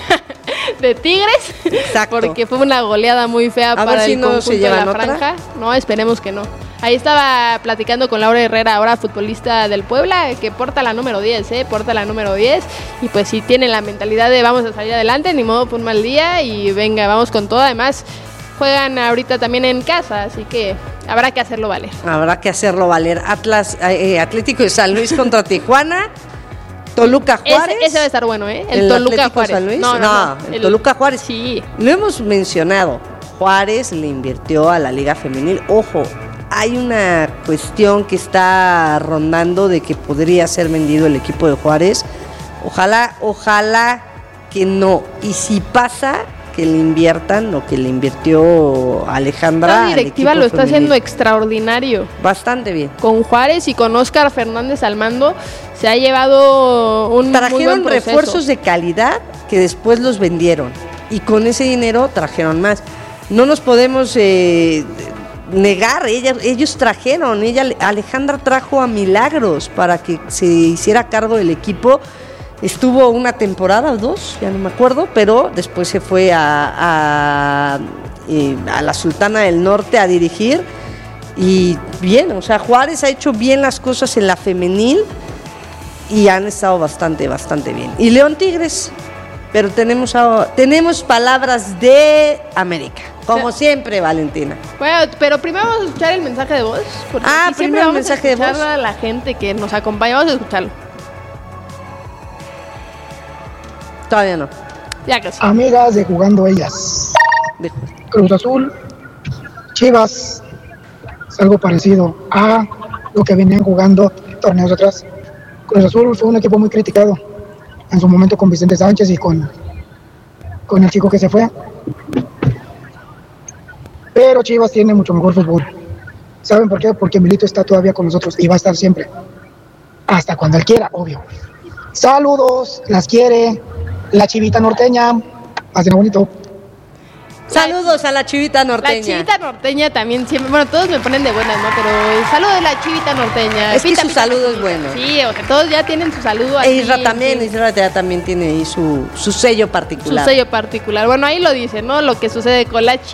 de Tigres. Exacto. Porque fue una goleada muy fea A para ver si el no conjunto se de la llevan otra. franja. No, esperemos que no. Ahí estaba platicando con Laura Herrera, ahora futbolista del Puebla, que porta la número diez, ¿eh? Porta la número diez. Y pues sí tiene la mentalidad de vamos a salir adelante, ni modo fue un mal día y venga, vamos con todo. Además, juegan ahorita también en casa, así que habrá que hacerlo valer. Habrá que hacerlo valer. Atlas, eh, Atlético de San Luis contra Tijuana. Toluca Juárez. Ese, ese va a estar bueno, ¿eh? El, ¿El Toluca Atlético Juárez. San Luis? No, no, No, no. el Toluca Juárez. Sí. Lo hemos mencionado. Juárez le invirtió a la Liga Femenil. Ojo, hay una cuestión que está rondando de que podría ser vendido el equipo de Juárez. Ojalá, ojalá que no. Y si pasa, que le inviertan lo que le invirtió Alejandra. La al directiva equipo lo está femenil. haciendo extraordinario. Bastante bien. Con Juárez y con Óscar Fernández al mando se ha llevado un muy Trajeron buen proceso. refuerzos de calidad que después los vendieron. Y con ese dinero trajeron más. No nos podemos eh, negar, ella, ellos trajeron, ella, Alejandra trajo a Milagros para que se hiciera cargo del equipo Estuvo una temporada o dos, ya no me acuerdo, pero después se fue a, a, a la Sultana del Norte a dirigir. Y bien, o sea, Juárez ha hecho bien las cosas en la femenil y han estado bastante, bastante bien. Y León Tigres, pero tenemos, a, tenemos palabras de América, como sí. siempre, Valentina. Bueno, pero primero vamos a escuchar el mensaje de voz. Porque ah, primero el mensaje de voz. A la gente que nos acompaña, vamos a escucharlo. Todavía no. Ya casi. Amigas de Jugando Ellas. De... Cruz Azul, Chivas, es algo parecido a lo que venían jugando torneos atrás. Cruz Azul fue un equipo muy criticado en su momento con Vicente Sánchez y con, con el chico que se fue. Pero Chivas tiene mucho mejor fútbol. ¿Saben por qué? Porque Milito está todavía con nosotros y va a estar siempre. Hasta cuando él quiera, obvio. Saludos, las quiere la Chivita Norteña. Hacen bonito. Saludos a la Chivita Norteña. La Chivita Norteña también siempre, bueno, todos me ponen de buenas, ¿no? Pero saludos de la Chivita Norteña. Es pita, que su pita, saludo pita, es bueno. Sí, o sea, todos ya tienen su saludo así. E Isra también, sí. Isra ya también tiene ahí su, su sello particular. Su sello particular. Bueno, ahí lo dice, ¿no? Lo que sucede con la Chivita.